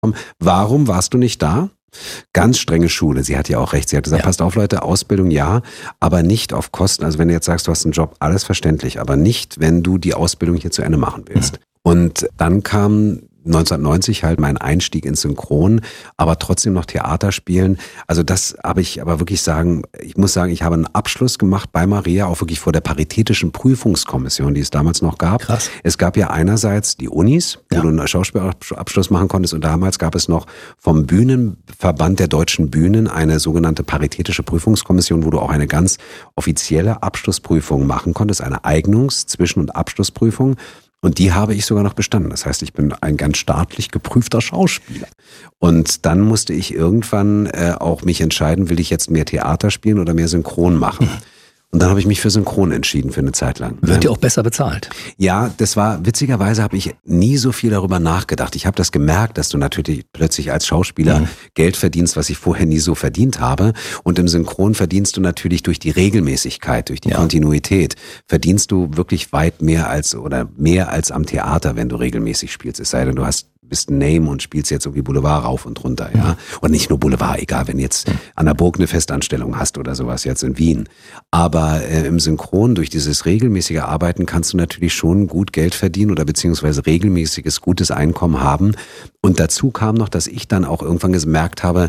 Warum warst du nicht da? Ganz strenge Schule. Sie hat ja auch recht. Sie hat gesagt, passt auf Leute, Ausbildung ja, aber nicht auf Kosten. Also wenn du jetzt sagst, du hast einen Job, alles verständlich, aber nicht, wenn du die Ausbildung hier zu Ende machen willst. Und dann kam 1990 halt mein Einstieg ins Synchron, aber trotzdem noch Theater spielen. Also das habe ich aber wirklich sagen, ich muss sagen, ich habe einen Abschluss gemacht bei Maria, auch wirklich vor der Paritätischen Prüfungskommission, die es damals noch gab. Krass. Es gab ja einerseits die Unis, wo du einen Schauspielabschluss machen konntest, und damals gab es noch vom Bühnenverband der deutschen Bühnen eine sogenannte Paritätische Prüfungskommission, wo du auch eine ganz offizielle Abschlussprüfung machen konntest, eine Eignungs-, Zwischen- und Abschlussprüfung. Und die habe ich sogar noch bestanden. Das heißt, ich bin ein ganz staatlich geprüfter Schauspieler. Und dann musste ich irgendwann auch mich entscheiden, will ich jetzt mehr Theater spielen oder mehr Synchron machen? Und dann habe ich mich für Synchron entschieden für eine Zeit lang. Wird dir auch besser bezahlt? Ja, das war, witzigerweise habe ich nie so viel darüber nachgedacht. Ich habe das gemerkt, dass du natürlich plötzlich als Schauspieler Geld verdienst, was ich vorher nie so verdient habe. Und im Synchron verdienst du natürlich durch die Regelmäßigkeit, durch die Kontinuität, verdienst du wirklich weit mehr als am Theater, wenn du regelmäßig spielst. Es sei denn, du bist ein Name und spielst jetzt irgendwie Boulevard rauf und runter, ja. Und nicht nur Boulevard, egal, wenn jetzt an der Burg eine Festanstellung hast oder sowas jetzt in Wien. Aber im Synchron, durch dieses regelmäßige Arbeiten kannst du natürlich schon gut Geld verdienen oder beziehungsweise regelmäßiges, gutes Einkommen haben. Und dazu kam noch, dass ich dann auch irgendwann gemerkt habe,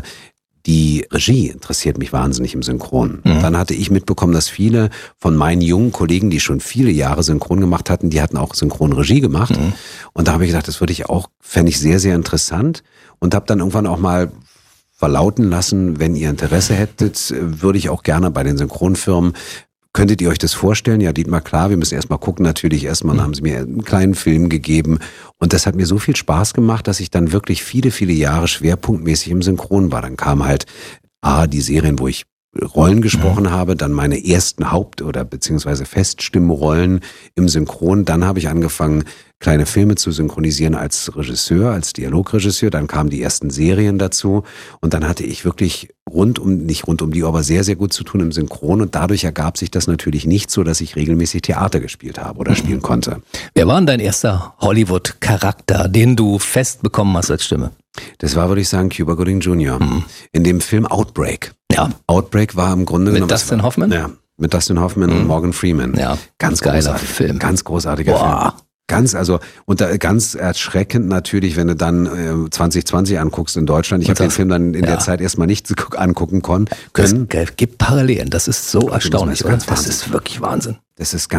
die Regie interessiert mich wahnsinnig im Synchron. Dann hatte ich mitbekommen, dass viele von meinen jungen Kollegen, die schon viele Jahre Synchron gemacht hatten, die hatten auch Synchronregie gemacht. Und da habe ich gedacht, das fände ich sehr, sehr interessant. Und habe dann irgendwann auch mal verlauten lassen, wenn ihr Interesse hättet, würde ich auch gerne bei den Synchronfirmen. Könntet ihr euch das vorstellen? Ja, Dietmar, klar, wir müssen erstmal gucken. Natürlich, erstmal haben sie mir einen kleinen Film gegeben. Und das hat mir so viel Spaß gemacht, dass ich dann wirklich viele, viele Jahre schwerpunktmäßig im Synchron war. Dann kamen halt die Serien, wo ich Rollen gesprochen habe, dann meine ersten oder beziehungsweise Feststimmrollen im Synchron. Dann habe ich angefangen, kleine Filme zu synchronisieren als Regisseur, als Dialogregisseur. Dann kamen die ersten Serien dazu. Und dann hatte ich wirklich nicht rund um die Uhr, aber sehr, sehr gut zu tun im Synchron. Und dadurch ergab sich das natürlich nicht so, dass ich regelmäßig Theater gespielt habe oder spielen konnte. Wer war denn dein erster Hollywood-Charakter, den du fest bekommen hast als Stimme? Das war, würde ich sagen, Cuba Gooding Jr. In dem Film Outbreak. Ja. Outbreak war im Grunde genommen... Mit Dustin Hoffman? Ja, mit Dustin Hoffman und Morgan Freeman. Ja, ganz geiler Film. Ganz großartiger Film. Ganz erschreckend natürlich, wenn du dann 2020 anguckst in Deutschland. Ich habe den Film dann in der Zeit erstmal nicht angucken können. Es gibt Parallelen, das ist so erstaunlich, oder? Das ist wirklich Wahnsinn. Das ist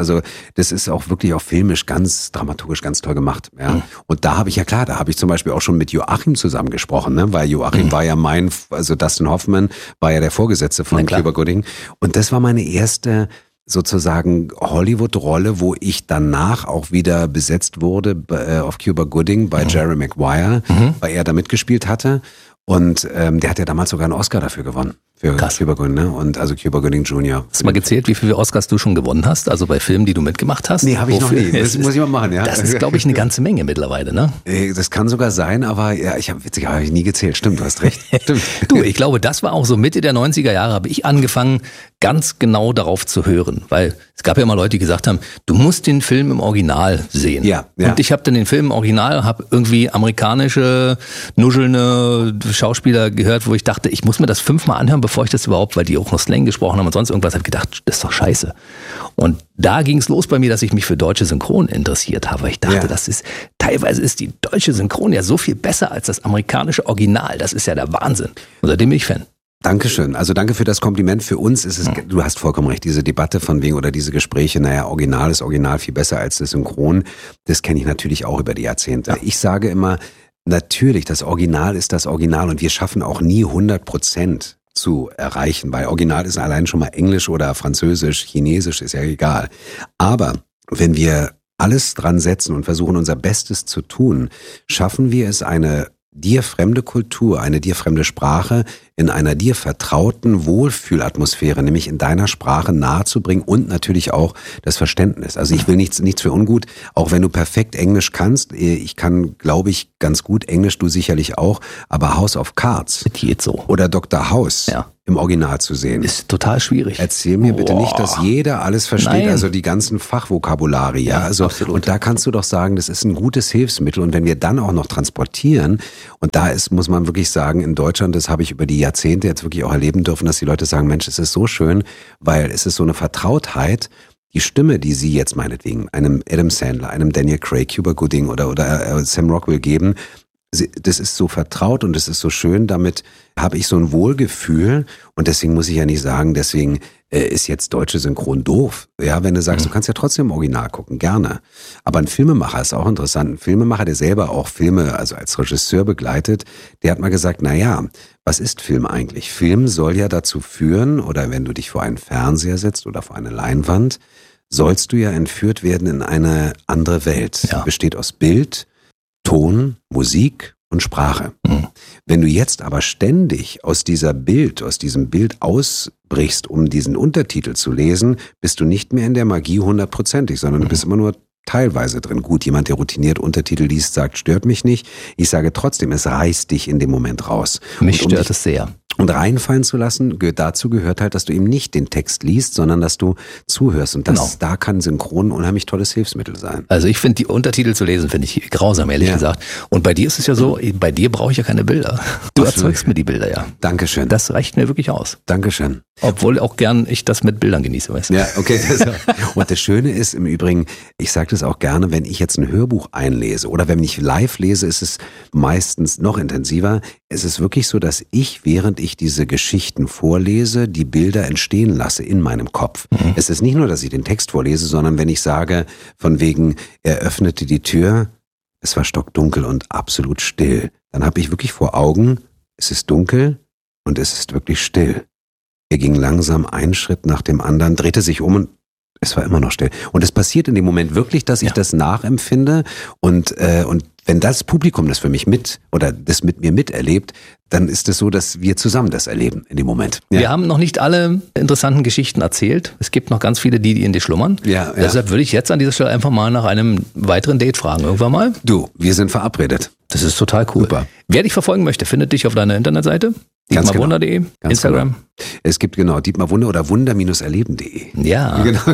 das ist auch wirklich auch filmisch dramaturgisch ganz toll gemacht. Ja. Und da habe ich zum Beispiel auch schon mit Joachim zusammen gesprochen, ne? Weil Joachim war ja Dustin Hoffman war ja der Vorgesetzte von Cuba Gooding. Und das war meine erste sozusagen Hollywood-Rolle, wo ich danach auch wieder besetzt wurde auf Cuba Gooding bei Jerry Maguire, weil er da mitgespielt hatte. Und der hat ja damals sogar einen Oscar dafür gewonnen. Für Cuba Gooding, ne? Und also Cuba Gooding Jr. Hast du mal gezählt, wie viele Oscars du schon gewonnen hast? Also bei Filmen, die du mitgemacht hast? Nee, habe ich noch nie. Das muss ich mal machen, ja. Das ist, glaube ich, eine ganze Menge mittlerweile, ne? Das kann sogar sein, aber ja, habe ich nie gezählt. Stimmt, du hast recht. Stimmt. Du, ich glaube, das war auch so Mitte der 90er Jahre, habe ich angefangen, ganz genau darauf zu hören. Weil es gab ja mal Leute, die gesagt haben, du musst den Film im Original sehen. Ja. Und ich habe dann den Film im Original, habe irgendwie amerikanische, nuschelnde Schauspieler gehört, wo ich dachte, ich muss mir das 5-mal anhören, bevor ich das überhaupt, weil die auch noch Slang gesprochen haben und sonst irgendwas, habe gedacht, das ist doch scheiße. Und da ging es los bei mir, dass ich mich für deutsche Synchron interessiert habe. Ich dachte, teilweise ist die deutsche Synchron ja so viel besser als das amerikanische Original. Das ist ja der Wahnsinn. Und seitdem bin ich Fan. Dankeschön. Also danke für das Kompliment. Für uns ist es, du hast vollkommen recht, diese Debatte von wegen oder diese Gespräche, Original ist Original viel besser als das Synchron. Das kenne ich natürlich auch über die Jahrzehnte. Ja. Ich sage immer, natürlich, das Original ist das Original und wir schaffen auch nie 100% zu erreichen, weil Original ist allein schon mal Englisch oder Französisch, Chinesisch, ist ja egal. Aber wenn wir alles dran setzen und versuchen, unser Bestes zu tun, schaffen wir es, eine dir fremde Kultur, eine dir fremde Sprache in einer dir vertrauten Wohlfühlatmosphäre, nämlich in deiner Sprache nahezubringen und natürlich auch das Verständnis. Also ich will nichts für ungut, auch wenn du perfekt Englisch kannst. Ich kann, glaube ich, ganz gut Englisch, du sicherlich auch, aber House of Cards geht so. Oder Dr. House. Ja. im Original zu sehen. Ist total schwierig. Erzähl mir bitte nicht, dass jeder alles versteht, Nein. also die ganzen Fachvokabulare, ja. Also, absolut. und da kannst du doch sagen, das ist ein gutes Hilfsmittel. Und wenn wir dann auch noch transportieren, und da ist, muss man wirklich sagen, in Deutschland, das habe ich über die Jahrzehnte jetzt wirklich auch erleben dürfen, dass die Leute sagen, Mensch, es ist so schön, weil es ist so eine Vertrautheit. Die Stimme, die sie jetzt meinetwegen einem Adam Sandler, einem Daniel Craig, Cuba Gooding oder Sam Rockwell geben, das ist so vertraut und es ist so schön, damit habe ich so ein Wohlgefühl und deswegen muss ich ja nicht sagen, deswegen ist jetzt deutsche Synchron doof. Ja, wenn du sagst, du kannst ja trotzdem im Original gucken, gerne. Aber ein Filmemacher ist auch interessant. Ein Filmemacher, der selber auch Filme, also als Regisseur begleitet, der hat mal gesagt, na, was ist Film eigentlich? Film soll ja dazu führen, oder wenn du dich vor einen Fernseher setzt oder vor eine Leinwand, sollst du ja entführt werden in eine andere Welt. Ja. Besteht aus Bild, Ton, Musik und Sprache. Wenn du jetzt aber ständig aus diesem Bild ausbrichst, um diesen Untertitel zu lesen, bist du nicht mehr in der Magie 100%, sondern du bist immer nur teilweise drin. Gut, jemand, der routiniert Untertitel liest, sagt, stört mich nicht. Ich sage trotzdem, es reißt dich in dem Moment raus. Mich stört es sehr. Und reinfallen zu lassen, dazu gehört halt, dass du eben nicht den Text liest, sondern dass du zuhörst. Und da kann Synchron ein unheimlich tolles Hilfsmittel sein. Also ich finde, die Untertitel zu lesen, finde ich grausam, ehrlich gesagt. Und bei dir ist es ja so, bei dir brauche ich ja keine Bilder. Du erzeugst mir die Bilder, ja. Dankeschön. Das reicht mir wirklich aus. Dankeschön. Obwohl auch gern ich das mit Bildern genieße, weißt du? Ja, okay. Und das Schöne ist im Übrigen, ich sage das auch gerne, wenn ich jetzt ein Hörbuch einlese oder wenn ich live lese, ist es meistens noch intensiver. Es ist wirklich so, dass ich, während ich diese Geschichten vorlese, die Bilder entstehen lasse in meinem Kopf. Es ist nicht nur, dass ich den Text vorlese, sondern wenn ich sage, von wegen, er öffnete die Tür, es war stockdunkel und absolut still, dann habe ich wirklich vor Augen, es ist dunkel und es ist wirklich still. Er ging langsam einen Schritt nach dem anderen, drehte sich um und es war immer noch still. Und es passiert in dem Moment wirklich, dass ich das nachempfinde und wenn das Publikum das für mich das mit mir miterlebt, dann ist es so, dass wir zusammen das erleben in dem Moment. Ja. Wir haben noch nicht alle interessanten Geschichten erzählt. Es gibt noch ganz viele, die in dir schlummern. Ja. Deshalb würde ich jetzt an dieser Stelle einfach mal nach einem weiteren Date fragen. Irgendwann mal. Du, wir sind verabredet. Das ist total cool. Super. Wer dich verfolgen möchte, findet dich auf deiner Internetseite. dietmarwunder.de, Instagram. Genau. Es gibt Dietmar Wunder oder wunder-erleben.de. Ja. Genau.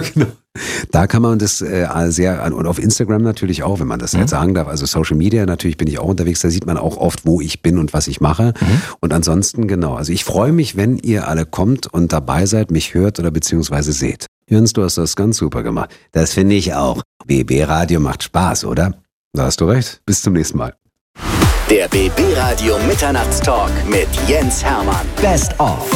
Da kann man das und auf Instagram natürlich auch, wenn man das jetzt sagen darf. Also Social Media, natürlich bin ich auch unterwegs, da sieht man auch oft, wo ich bin und was ich mache. Und ansonsten, also ich freue mich, wenn ihr alle kommt und dabei seid, mich hört oder beziehungsweise seht. Jens, du hast das ganz super gemacht. Das finde ich auch. BB Radio macht Spaß, oder? Da hast du recht. Bis zum nächsten Mal. Der BB Radio Mitternachtstalk mit Jens Hermann. Best of.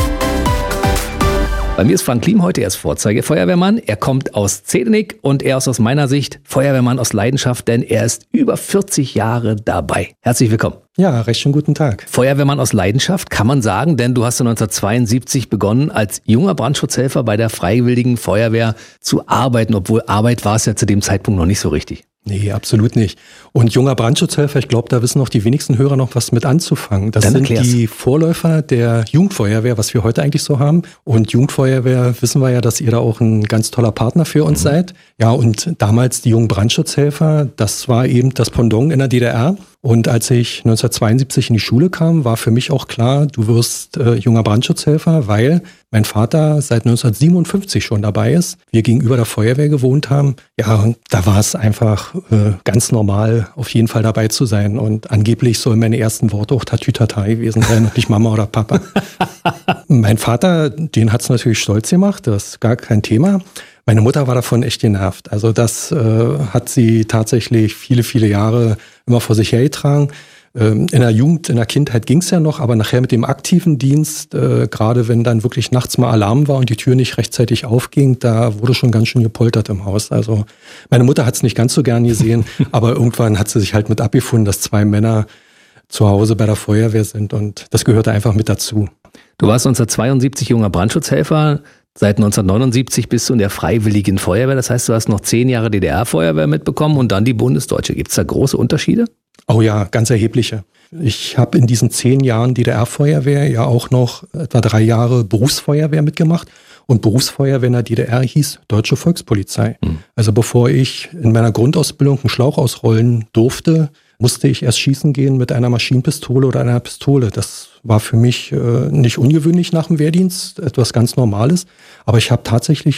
Bei mir ist Frank Klim heute, er ist Vorzeigefeuerwehrmann. Er kommt aus Zehdenick und er ist aus meiner Sicht Feuerwehrmann aus Leidenschaft, denn er ist über 40 Jahre dabei. Herzlich willkommen. Ja, recht schönen guten Tag. Feuerwehrmann aus Leidenschaft, kann man sagen, denn du hast 1972 begonnen, als junger Brandschutzhelfer bei der Freiwilligen Feuerwehr zu arbeiten, obwohl Arbeit war es ja zu dem Zeitpunkt noch nicht so richtig. Nee, absolut nicht. Und junger Brandschutzhelfer, ich glaube, da wissen auch die wenigsten Hörer noch was mit anzufangen. Das Dann sind erklär's. die Vorläufer der Jugendfeuerwehr, was wir heute eigentlich so haben. Und Jugendfeuerwehr, wissen wir ja, dass ihr da auch ein ganz toller Partner für uns seid. Ja, und damals die jungen Brandschutzhelfer, das war eben das Pendant in der DDR. Und als ich 1972 in die Schule kam, war für mich auch klar, du wirst junger Brandschutzhelfer, weil mein Vater seit 1957 schon dabei ist. Wir gegenüber der Feuerwehr gewohnt haben. Ja, da war es einfach ganz normal, auf jeden Fall dabei zu sein. Und angeblich sollen meine ersten Worte auch Tatütata gewesen sein und nicht Mama oder Papa. Mein Vater, den hat es natürlich stolz gemacht, das ist gar kein Thema. Meine Mutter war davon echt genervt. Also das hat sie tatsächlich viele, viele Jahre immer vor sich hergetragen. In der Jugend, in der Kindheit ging's ja noch, aber nachher mit dem aktiven Dienst, gerade wenn dann wirklich nachts mal Alarm war und die Tür nicht rechtzeitig aufging, da wurde schon ganz schön gepoltert im Haus. Also meine Mutter hat's nicht ganz so gern gesehen, aber irgendwann hat sie sich halt mit abgefunden, dass zwei Männer zu Hause bei der Feuerwehr sind und das gehörte einfach mit dazu. Du warst 1972 junger Brandschutzhelfer. Seit 1979 bist du in der Freiwilligen Feuerwehr. Das heißt, du hast noch 10 Jahre DDR-Feuerwehr mitbekommen und dann die bundesdeutsche. Gibt es da große Unterschiede? Oh ja, ganz erhebliche. Ich habe in diesen 10 Jahren DDR-Feuerwehr ja auch noch etwa 3 Jahre Berufsfeuerwehr mitgemacht. Und Berufsfeuerwehr in der DDR hieß Deutsche Volkspolizei. Also bevor ich in meiner Grundausbildung einen Schlauch ausrollen durfte, musste ich erst schießen gehen mit einer Maschinenpistole oder einer Pistole. Das war für mich nicht ungewöhnlich nach dem Wehrdienst, etwas ganz Normales. Aber ich habe tatsächlich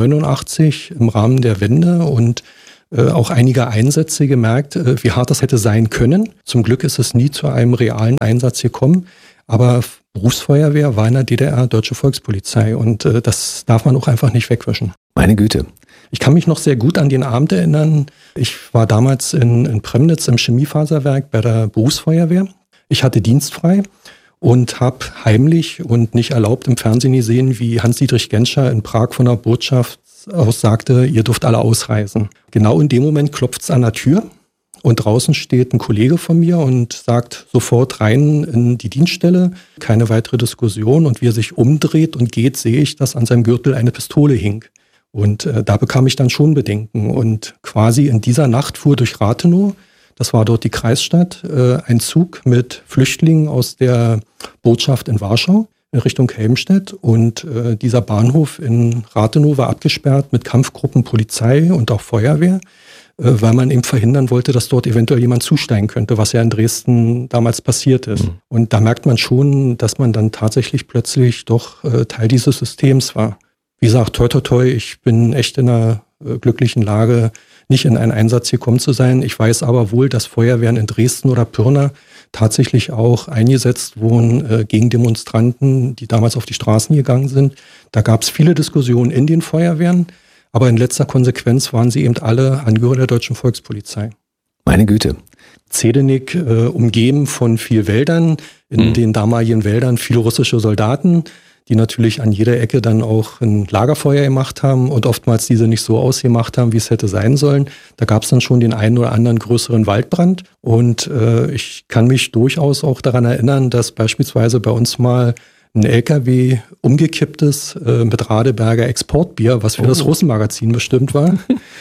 1989 im Rahmen der Wende und auch einige Einsätze gemerkt, wie hart das hätte sein können. Zum Glück ist es nie zu einem realen Einsatz gekommen. Aber Berufsfeuerwehr war in der DDR Deutsche Volkspolizei und das darf man auch einfach nicht wegwischen. Meine Güte. Ich kann mich noch sehr gut an den Abend erinnern. Ich war damals in Premnitz im Chemiefaserwerk bei der Berufsfeuerwehr. Ich hatte dienstfrei und habe heimlich und nicht erlaubt im Fernsehen gesehen, wie Hans-Dietrich Genscher in Prag von der Botschaft aus sagte, ihr dürft alle ausreisen. Genau in dem Moment klopft es an der Tür und draußen steht ein Kollege von mir und sagt sofort rein in die Dienststelle, keine weitere Diskussion. Und wie er sich umdreht und geht, sehe ich, dass an seinem Gürtel eine Pistole hing. Und da bekam ich dann schon Bedenken. Und quasi in dieser Nacht fuhr durch Rathenow, das war dort die Kreisstadt, ein Zug mit Flüchtlingen aus der Botschaft in Warschau in Richtung Helmstedt. Und dieser Bahnhof in Rathenow war abgesperrt mit Kampfgruppen, Polizei und auch Feuerwehr, weil man eben verhindern wollte, dass dort eventuell jemand zusteigen könnte, was ja in Dresden damals passiert ist. Mhm. Und da merkt man schon, dass man dann tatsächlich plötzlich doch Teil dieses Systems war. Wie gesagt, toi toi toi, ich bin echt in einer glücklichen Lage, nicht in einen Einsatz gekommen zu sein. Ich weiß aber wohl, dass Feuerwehren in Dresden oder Pirna tatsächlich auch eingesetzt wurden gegen Demonstranten, die damals auf die Straßen gegangen sind. Da gab es viele Diskussionen in den Feuerwehren, aber in letzter Konsequenz waren sie eben alle Angehörige der Deutschen Volkspolizei. Meine Güte. Zedenik umgeben von viel Wäldern, in den damaligen Wäldern viele russische Soldaten, die natürlich an jeder Ecke dann auch ein Lagerfeuer gemacht haben und oftmals diese nicht so ausgemacht haben, wie es hätte sein sollen. Da gab es dann schon den einen oder anderen größeren Waldbrand. Und ich kann mich durchaus auch daran erinnern, dass beispielsweise bei uns mal ein LKW umgekippt ist mit Radeberger Exportbier, was für das Russenmagazin bestimmt war.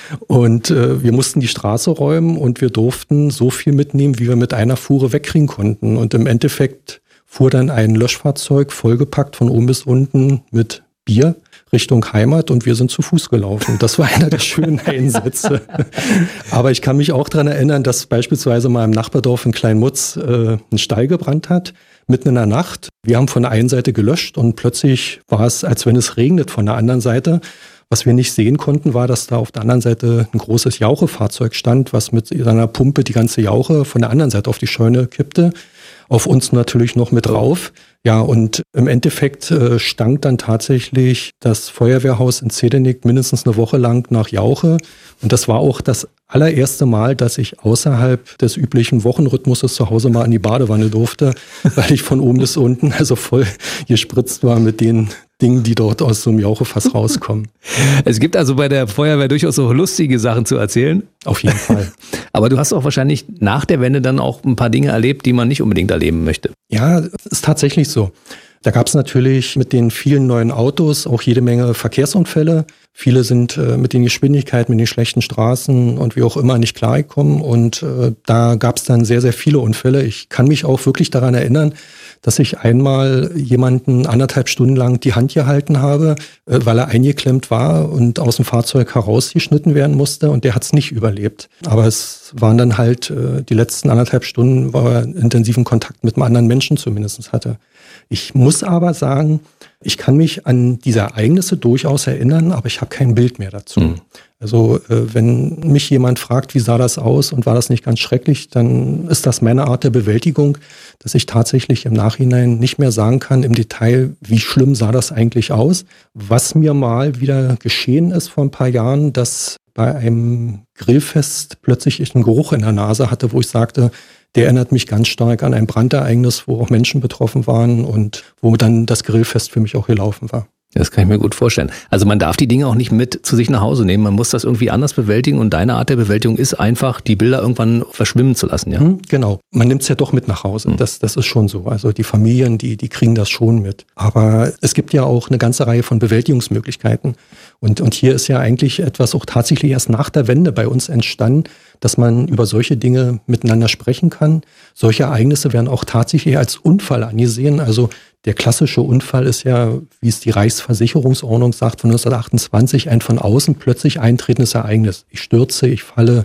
Und wir mussten die Straße räumen und wir durften so viel mitnehmen, wie wir mit einer Fuhre wegkriegen konnten. Und im Endeffekt fuhr dann ein Löschfahrzeug vollgepackt von oben bis unten mit Bier Richtung Heimat und wir sind zu Fuß gelaufen. Das war einer der schönen Einsätze. Aber ich kann mich auch daran erinnern, dass beispielsweise mal im Nachbardorf in Kleinmutz ein Stall gebrannt hat, mitten in der Nacht. Wir haben von der einen Seite gelöscht und plötzlich war es, als wenn es regnet von der anderen Seite. Was wir nicht sehen konnten, war, dass da auf der anderen Seite ein großes Jauchefahrzeug stand, was mit seiner Pumpe die ganze Jauche von der anderen Seite auf die Scheune kippte. Auf uns natürlich noch mit drauf. Ja, und im Endeffekt stank dann tatsächlich das Feuerwehrhaus in Zedenik mindestens eine Woche lang nach Jauche. Und das war auch das allererste Mal, dass ich außerhalb des üblichen Wochenrhythmuses zu Hause mal in die Badewanne durfte, weil ich von oben bis unten also voll gespritzt war mit den Dingen, die dort aus so einem Jauchefass rauskommen. Es gibt also bei der Feuerwehr durchaus so lustige Sachen zu erzählen. Auf jeden Fall. Aber du hast auch wahrscheinlich nach der Wende dann auch ein paar Dinge erlebt, die man nicht unbedingt erleben möchte. Ja, ist tatsächlich so. Da gab es natürlich mit den vielen neuen Autos auch jede Menge Verkehrsunfälle. Viele sind mit den Geschwindigkeiten, mit den schlechten Straßen und wie auch immer nicht klargekommen. Und da gab es dann sehr, sehr viele Unfälle. Ich kann mich auch wirklich daran erinnern, dass ich einmal jemanden 1,5 Stunden lang die Hand gehalten habe, weil er eingeklemmt war und aus dem Fahrzeug herausgeschnitten werden musste und der hat es nicht überlebt. Aber es waren dann halt die letzten 1,5 Stunden, wo er intensiven Kontakt mit einem anderen Menschen zumindest hatte. Ich muss aber sagen, ich kann mich an diese Ereignisse durchaus erinnern, aber ich habe kein Bild mehr dazu. Mhm. Also wenn mich jemand fragt, wie sah das aus und war das nicht ganz schrecklich, dann ist das meine Art der Bewältigung, dass ich tatsächlich im Nachhinein nicht mehr sagen kann im Detail, wie schlimm sah das eigentlich aus. Was mir mal wieder geschehen ist vor ein paar Jahren, dass bei einem Grillfest plötzlich ich einen Geruch in der Nase hatte, wo ich sagte, der erinnert mich ganz stark an ein Brandereignis, wo auch Menschen betroffen waren und wo dann das Grillfest für mich auch gelaufen war. Das kann ich mir gut vorstellen. Also man darf die Dinge auch nicht mit zu sich nach Hause nehmen. Man muss das irgendwie anders bewältigen und deine Art der Bewältigung ist einfach, die Bilder irgendwann verschwimmen zu lassen. Ja? Genau. Man nimmt es ja doch mit nach Hause. Das ist schon so. Also die Familien, die kriegen das schon mit. Aber es gibt ja auch eine ganze Reihe von Bewältigungsmöglichkeiten. Und hier ist ja eigentlich etwas auch tatsächlich erst nach der Wende bei uns entstanden, dass man über solche Dinge miteinander sprechen kann. Solche Ereignisse werden auch tatsächlich als Unfall angesehen. Also der klassische Unfall ist ja, wie es die Reichsversicherungsordnung sagt, von 1928 ein von außen plötzlich eintretendes Ereignis. Ich stürze, ich falle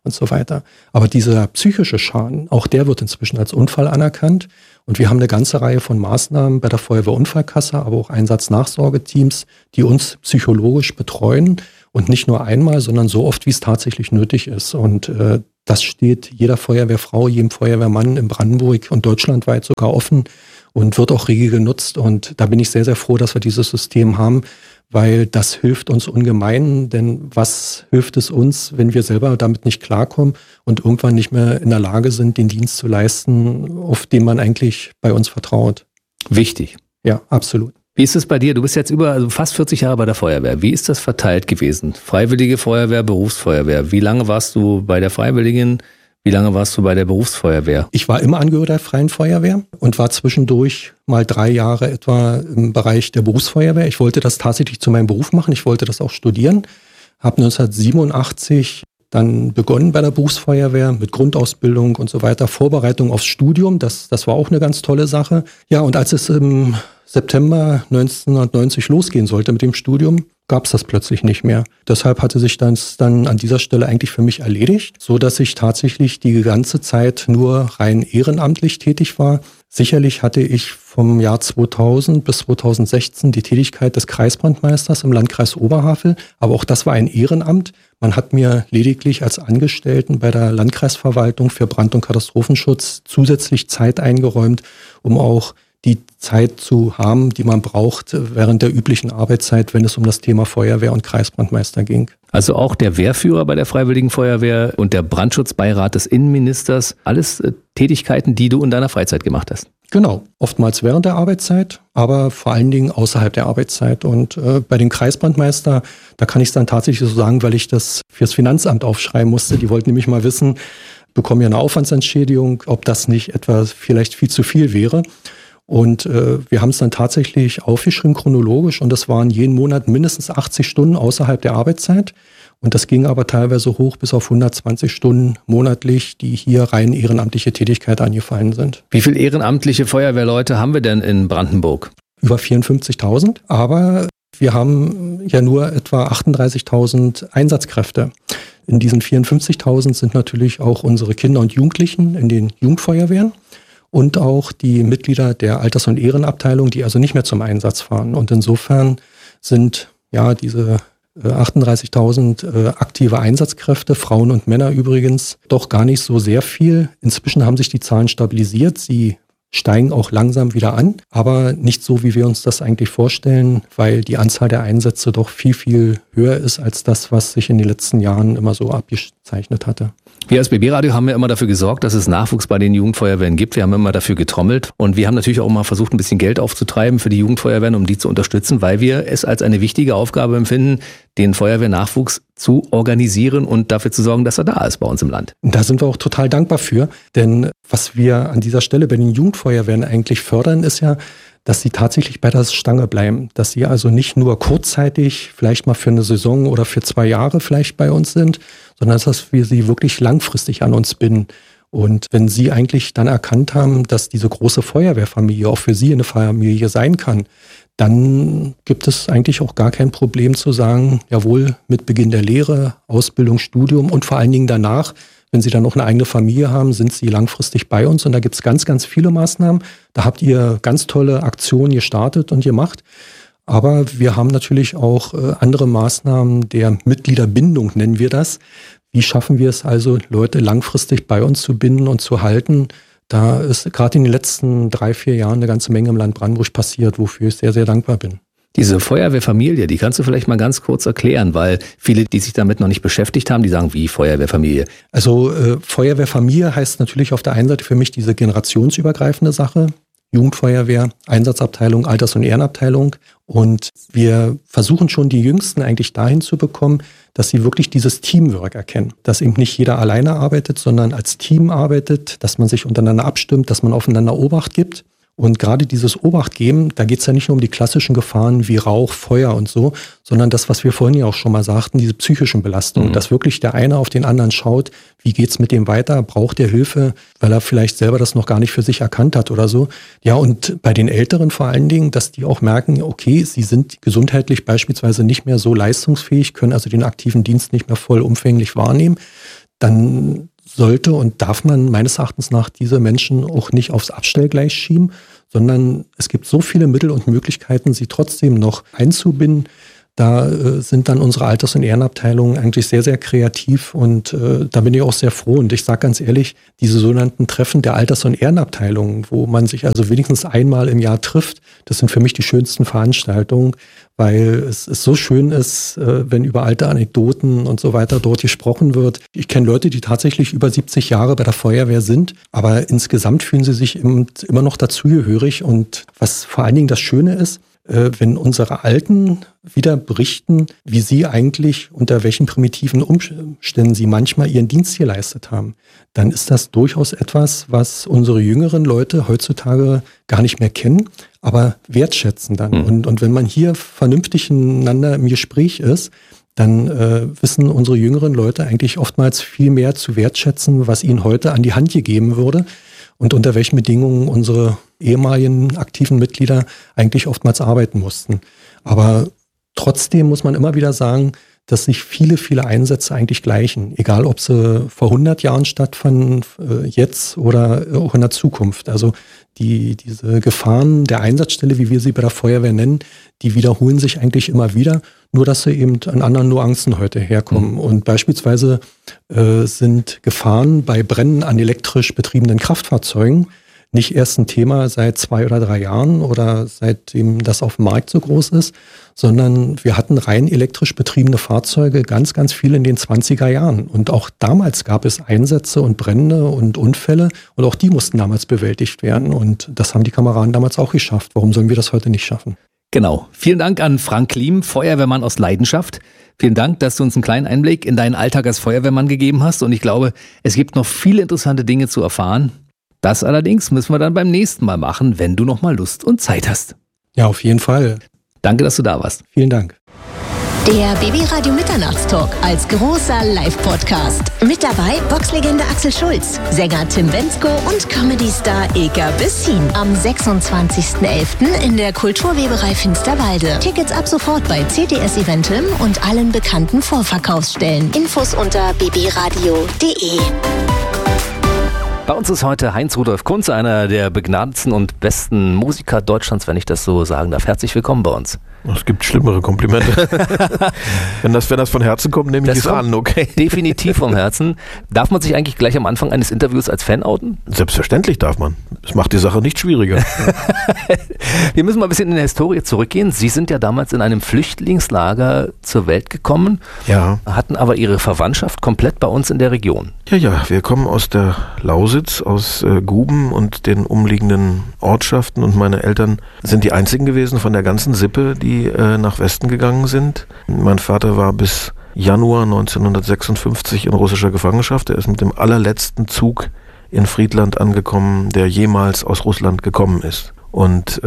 und so weiter. Aber dieser psychische Schaden, auch der wird inzwischen als Unfall anerkannt. Und wir haben eine ganze Reihe von Maßnahmen bei der Feuerwehrunfallkasse, aber auch Einsatznachsorgeteams, die uns psychologisch betreuen. Und nicht nur einmal, sondern so oft, wie es tatsächlich nötig ist. Und das steht jeder Feuerwehrfrau, jedem Feuerwehrmann in Brandenburg und deutschlandweit sogar offen und wird auch rege genutzt. Und da bin ich sehr, sehr froh, dass wir dieses System haben, weil das hilft uns ungemein. Denn was hilft es uns, wenn wir selber damit nicht klarkommen und irgendwann nicht mehr in der Lage sind, den Dienst zu leisten, auf den man eigentlich bei uns vertraut? Wichtig. Ja, absolut. Wie ist es bei dir? Du bist jetzt fast 40 Jahre bei der Feuerwehr. Wie ist das verteilt gewesen? Freiwillige Feuerwehr, Berufsfeuerwehr. Wie lange warst du bei der Freiwilligen? Wie lange warst du bei der Berufsfeuerwehr? Ich war immer Angehöriger der Freien Feuerwehr und war zwischendurch mal 3 Jahre etwa im Bereich der Berufsfeuerwehr. Ich wollte das tatsächlich zu meinem Beruf machen. Ich wollte das auch studieren. Habe 1987 dann begonnen bei der Berufsfeuerwehr mit Grundausbildung und so weiter. Vorbereitung aufs Studium, das war auch eine ganz tolle Sache. Ja, und als es im September 1990 losgehen sollte mit dem Studium, gab es das plötzlich nicht mehr. Deshalb hatte sich das dann an dieser Stelle eigentlich für mich erledigt, so dass ich tatsächlich die ganze Zeit nur rein ehrenamtlich tätig war. Sicherlich hatte ich vom Jahr 2000 bis 2016 die Tätigkeit des Kreisbrandmeisters im Landkreis Oberhavel, aber auch das war ein Ehrenamt. Man hat mir lediglich als Angestellten bei der Landkreisverwaltung für Brand- und Katastrophenschutz zusätzlich Zeit eingeräumt, um auch die Zeit zu haben, die man braucht während der üblichen Arbeitszeit, wenn es um das Thema Feuerwehr und Kreisbrandmeister ging. Also auch der Wehrführer bei der Freiwilligen Feuerwehr und der Brandschutzbeirat des Innenministers, alles Tätigkeiten, die du in deiner Freizeit gemacht hast. Genau, oftmals während der Arbeitszeit, aber vor allen Dingen außerhalb der Arbeitszeit. Und bei dem Kreisbrandmeister, da kann ich es dann tatsächlich so sagen, weil ich das fürs Finanzamt aufschreiben musste. Die wollten nämlich mal wissen, bekommen ja eine Aufwandsentschädigung, ob das nicht etwa vielleicht viel zu viel wäre. Und wir haben es dann tatsächlich aufgeschrieben chronologisch und das waren jeden Monat mindestens 80 Stunden außerhalb der Arbeitszeit. Und das ging aber teilweise hoch bis auf 120 Stunden monatlich, die hier rein ehrenamtliche Tätigkeit angefallen sind. Wie viele ehrenamtliche Feuerwehrleute haben wir denn in Brandenburg? Über 54.000, aber wir haben ja nur etwa 38.000 Einsatzkräfte. In diesen 54.000 sind natürlich auch unsere Kinder und Jugendlichen in den Jugendfeuerwehren. Und auch die Mitglieder der Alters- und Ehrenabteilung, die also nicht mehr zum Einsatz fahren. Und insofern sind ja diese 38.000 aktive Einsatzkräfte, Frauen und Männer übrigens, doch gar nicht so sehr viel. Inzwischen haben sich die Zahlen stabilisiert. Sie steigen auch langsam wieder an, aber nicht so, wie wir uns das eigentlich vorstellen, weil die Anzahl der Einsätze doch viel, viel höher ist als das, was sich in den letzten Jahren immer so abgezeichnet hatte. Wir als BB-Radio haben ja immer dafür gesorgt, dass es Nachwuchs bei den Jugendfeuerwehren gibt. Wir haben immer dafür getrommelt und wir haben natürlich auch mal versucht, ein bisschen Geld aufzutreiben für die Jugendfeuerwehren, um die zu unterstützen, weil wir es als eine wichtige Aufgabe empfinden, den Feuerwehrnachwuchs zu organisieren und dafür zu sorgen, dass er da ist bei uns im Land. Da sind wir auch total dankbar für, denn was wir an dieser Stelle bei den Jugendfeuerwehren eigentlich fördern, ist ja, dass sie tatsächlich bei der Stange bleiben, dass sie also nicht nur kurzzeitig, vielleicht mal für eine Saison oder für 2 Jahre vielleicht bei uns sind, sondern dass wir sie wirklich langfristig an uns binden. Und wenn sie eigentlich dann erkannt haben, dass diese große Feuerwehrfamilie auch für sie eine Familie sein kann, dann gibt es eigentlich auch gar kein Problem zu sagen, jawohl, mit Beginn der Lehre, Ausbildung, Studium und vor allen Dingen danach, wenn Sie dann noch eine eigene Familie haben, sind Sie langfristig bei uns. Und da gibt es ganz, ganz viele Maßnahmen. Da habt ihr ganz tolle Aktionen gestartet und gemacht. Aber wir haben natürlich auch andere Maßnahmen der Mitgliederbindung, nennen wir das. Wie schaffen wir es also, Leute langfristig bei uns zu binden und zu halten? Da ist gerade in den letzten 3-4 Jahren eine ganze Menge im Land Brandenburg passiert, wofür ich sehr, sehr dankbar bin. Diese Feuerwehrfamilie, die kannst du vielleicht mal ganz kurz erklären, weil viele, die sich damit noch nicht beschäftigt haben, die sagen, wie Feuerwehrfamilie? Also Feuerwehrfamilie heißt natürlich auf der einen Seite für mich diese generationsübergreifende Sache. Jugendfeuerwehr, Einsatzabteilung, Alters- und Ehrenabteilung. Und wir versuchen schon die Jüngsten eigentlich dahin zu bekommen, dass sie wirklich dieses Teamwork erkennen. Dass eben nicht jeder alleine arbeitet, sondern als Team arbeitet, dass man sich untereinander abstimmt, dass man aufeinander Obacht gibt. Und gerade dieses Obacht geben, da geht es ja nicht nur um die klassischen Gefahren wie Rauch, Feuer und so, sondern das, was wir vorhin ja auch schon mal sagten, diese psychischen Belastungen, dass wirklich der eine auf den anderen schaut, wie geht's mit dem weiter, braucht er Hilfe, weil er vielleicht selber das noch gar nicht für sich erkannt hat oder so. Ja, und bei den Älteren vor allen Dingen, dass die auch merken, okay, sie sind gesundheitlich beispielsweise nicht mehr so leistungsfähig, können also den aktiven Dienst nicht mehr vollumfänglich wahrnehmen. dann sollte und darf man meines Erachtens nach diese Menschen auch nicht aufs Abstellgleis schieben, sondern es gibt so viele Mittel und Möglichkeiten, sie trotzdem noch einzubinden. Da sind dann unsere Alters- und Ehrenabteilungen eigentlich sehr, sehr kreativ und da bin ich auch sehr froh. Und ich sage ganz ehrlich, diese sogenannten Treffen der Alters- und Ehrenabteilungen, wo man sich also wenigstens einmal im Jahr trifft, das sind für mich die schönsten Veranstaltungen, weil es so schön ist, wenn über alte Anekdoten und so weiter dort gesprochen wird. Ich kenne Leute, die tatsächlich über 70 Jahre bei der Feuerwehr sind, aber insgesamt fühlen sie sich immer noch dazugehörig. Und was vor allen Dingen das Schöne ist, wenn unsere Alten wieder berichten, wie sie eigentlich, unter welchen primitiven Umständen sie manchmal ihren Dienst geleistet haben, dann ist das durchaus etwas, was unsere jüngeren Leute heutzutage gar nicht mehr kennen, aber wertschätzen dann. Und wenn man hier vernünftig miteinander im Gespräch ist, dann wissen unsere jüngeren Leute eigentlich oftmals viel mehr zu wertschätzen, was ihnen heute an die Hand gegeben würde. Und unter welchen Bedingungen unsere ehemaligen aktiven Mitglieder eigentlich oftmals arbeiten mussten. Aber trotzdem muss man immer wieder sagen, dass sich viele, viele Einsätze eigentlich gleichen. Egal, ob sie vor 100 Jahren stattfanden, jetzt oder auch in der Zukunft. Also diese Gefahren der Einsatzstelle, wie wir sie bei der Feuerwehr nennen, die wiederholen sich eigentlich immer wieder. Nur, dass sie eben an anderen Nuancen heute herkommen. Und beispielsweise sind Gefahren bei Brennen an elektrisch betriebenen Kraftfahrzeugen nicht erst ein Thema seit 2 oder 3 Jahren oder seitdem das auf dem Markt so groß ist, sondern wir hatten rein elektrisch betriebene Fahrzeuge ganz, ganz viel in den 20er Jahren. Und auch damals gab es Einsätze und Brände und Unfälle und auch die mussten damals bewältigt werden. Und das haben die Kameraden damals auch geschafft. Warum sollen wir das heute nicht schaffen? Genau. Vielen Dank an Frank Klim, Feuerwehrmann aus Leidenschaft. Vielen Dank, dass du uns einen kleinen Einblick in deinen Alltag als Feuerwehrmann gegeben hast. Und ich glaube, es gibt noch viele interessante Dinge zu erfahren. Das allerdings müssen wir dann beim nächsten Mal machen, wenn du noch mal Lust und Zeit hast. Ja, auf jeden Fall. Danke, dass du da warst. Vielen Dank. Der BB-Radio Mitternachtstalk als großer Live-Podcast. Mit dabei Boxlegende Axel Schulz, Sänger Tim Bendzko und Comedy-Star Ilka Bessin. Am 26.11. in der Kulturweberei Finsterwalde. Tickets ab sofort bei CTS Eventim und allen bekannten Vorverkaufsstellen. Infos unter bbradio.de. Bei uns ist heute Heinz-Rudolf Kunze, einer der begnadetsten und besten Musiker Deutschlands, wenn ich das so sagen darf. Herzlich willkommen bei uns. Es gibt schlimmere Komplimente. wenn das von Herzen kommt, nehme ich es an, okay. Definitiv vom Herzen. Darf man sich eigentlich gleich am Anfang eines Interviews als Fan outen? Selbstverständlich darf man. Das macht die Sache nicht schwieriger. Wir müssen mal ein bisschen in der Historie zurückgehen. Sie sind ja damals in einem Flüchtlingslager zur Welt gekommen, ja, hatten aber Ihre Verwandtschaft komplett bei uns in der Region. Ja, wir kommen aus der Lausitz, aus Guben und den umliegenden Ortschaften und meine Eltern sind die einzigen gewesen von der ganzen Sippe, die nach Westen gegangen sind. Mein Vater war bis Januar 1956 in russischer Gefangenschaft. Er ist mit dem allerletzten Zug in Friedland angekommen, der jemals aus Russland gekommen ist. Und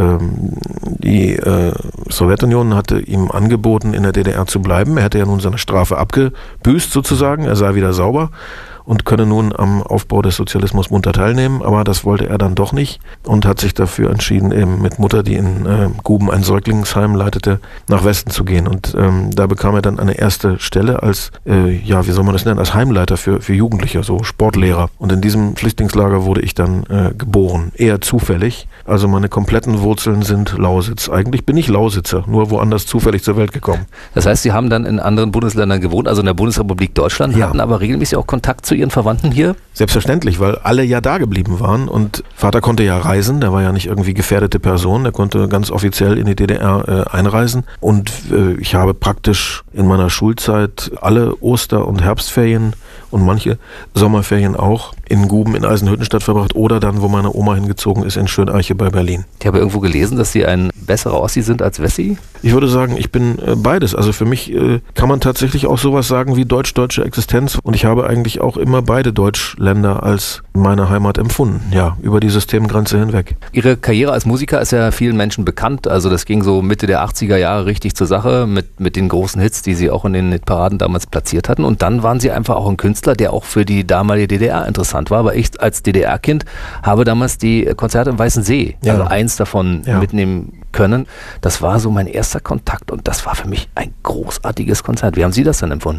die Sowjetunion hatte ihm angeboten, in der DDR zu bleiben. Er hätte ja nun seine Strafe abgebüßt sozusagen. Er sei wieder sauber und könne nun am Aufbau des Sozialismus munter teilnehmen, aber das wollte er dann doch nicht und hat sich dafür entschieden, eben mit Mutter, die in Guben ein Säuglingsheim leitete, nach Westen zu gehen. Und da bekam er dann eine erste Stelle als, wie soll man das nennen, als Heimleiter für Jugendliche, so Sportlehrer. Und in diesem Flüchtlingslager wurde ich dann geboren, eher zufällig. Also meine kompletten Wurzeln sind Lausitz. Eigentlich bin ich Lausitzer, nur woanders zufällig zur Welt gekommen. Das heißt, Sie haben dann in anderen Bundesländern gewohnt, also in der Bundesrepublik Deutschland, ja, hatten aber regelmäßig auch Kontakt zu Ihren Verwandten hier? Selbstverständlich, weil alle ja da geblieben waren und Vater konnte ja reisen, der war ja nicht irgendwie gefährdete Person, der konnte ganz offiziell in die DDR einreisen und ich habe praktisch in meiner Schulzeit alle Oster- und Herbstferien und manche Sommerferien auch in Guben in Eisenhüttenstadt verbracht oder dann, wo meine Oma hingezogen ist, in Schöneiche bei Berlin. Ich habe irgendwo gelesen, dass Sie ein besserer Ossi sind als Wessi? Ich würde sagen, ich bin beides. Also für mich kann man tatsächlich auch sowas sagen wie deutsch-deutsche Existenz und ich habe eigentlich auch immer beide Deutschländer als meine Heimat empfunden, ja, über die Systemgrenze hinweg. Ihre Karriere als Musiker ist ja vielen Menschen bekannt, also das ging so Mitte der 80er Jahre richtig zur Sache mit den großen Hits, die Sie auch in den Hitparaden damals platziert hatten und dann waren Sie einfach auch ein Künstler, der auch für die damalige DDR interessant war, aber ich als DDR-Kind habe damals die Konzerte im Weißen See, also eins davon mitnehmen können. Das war so mein erster Kontakt und das war für mich ein großartiges Konzert. Wie haben Sie das denn empfunden?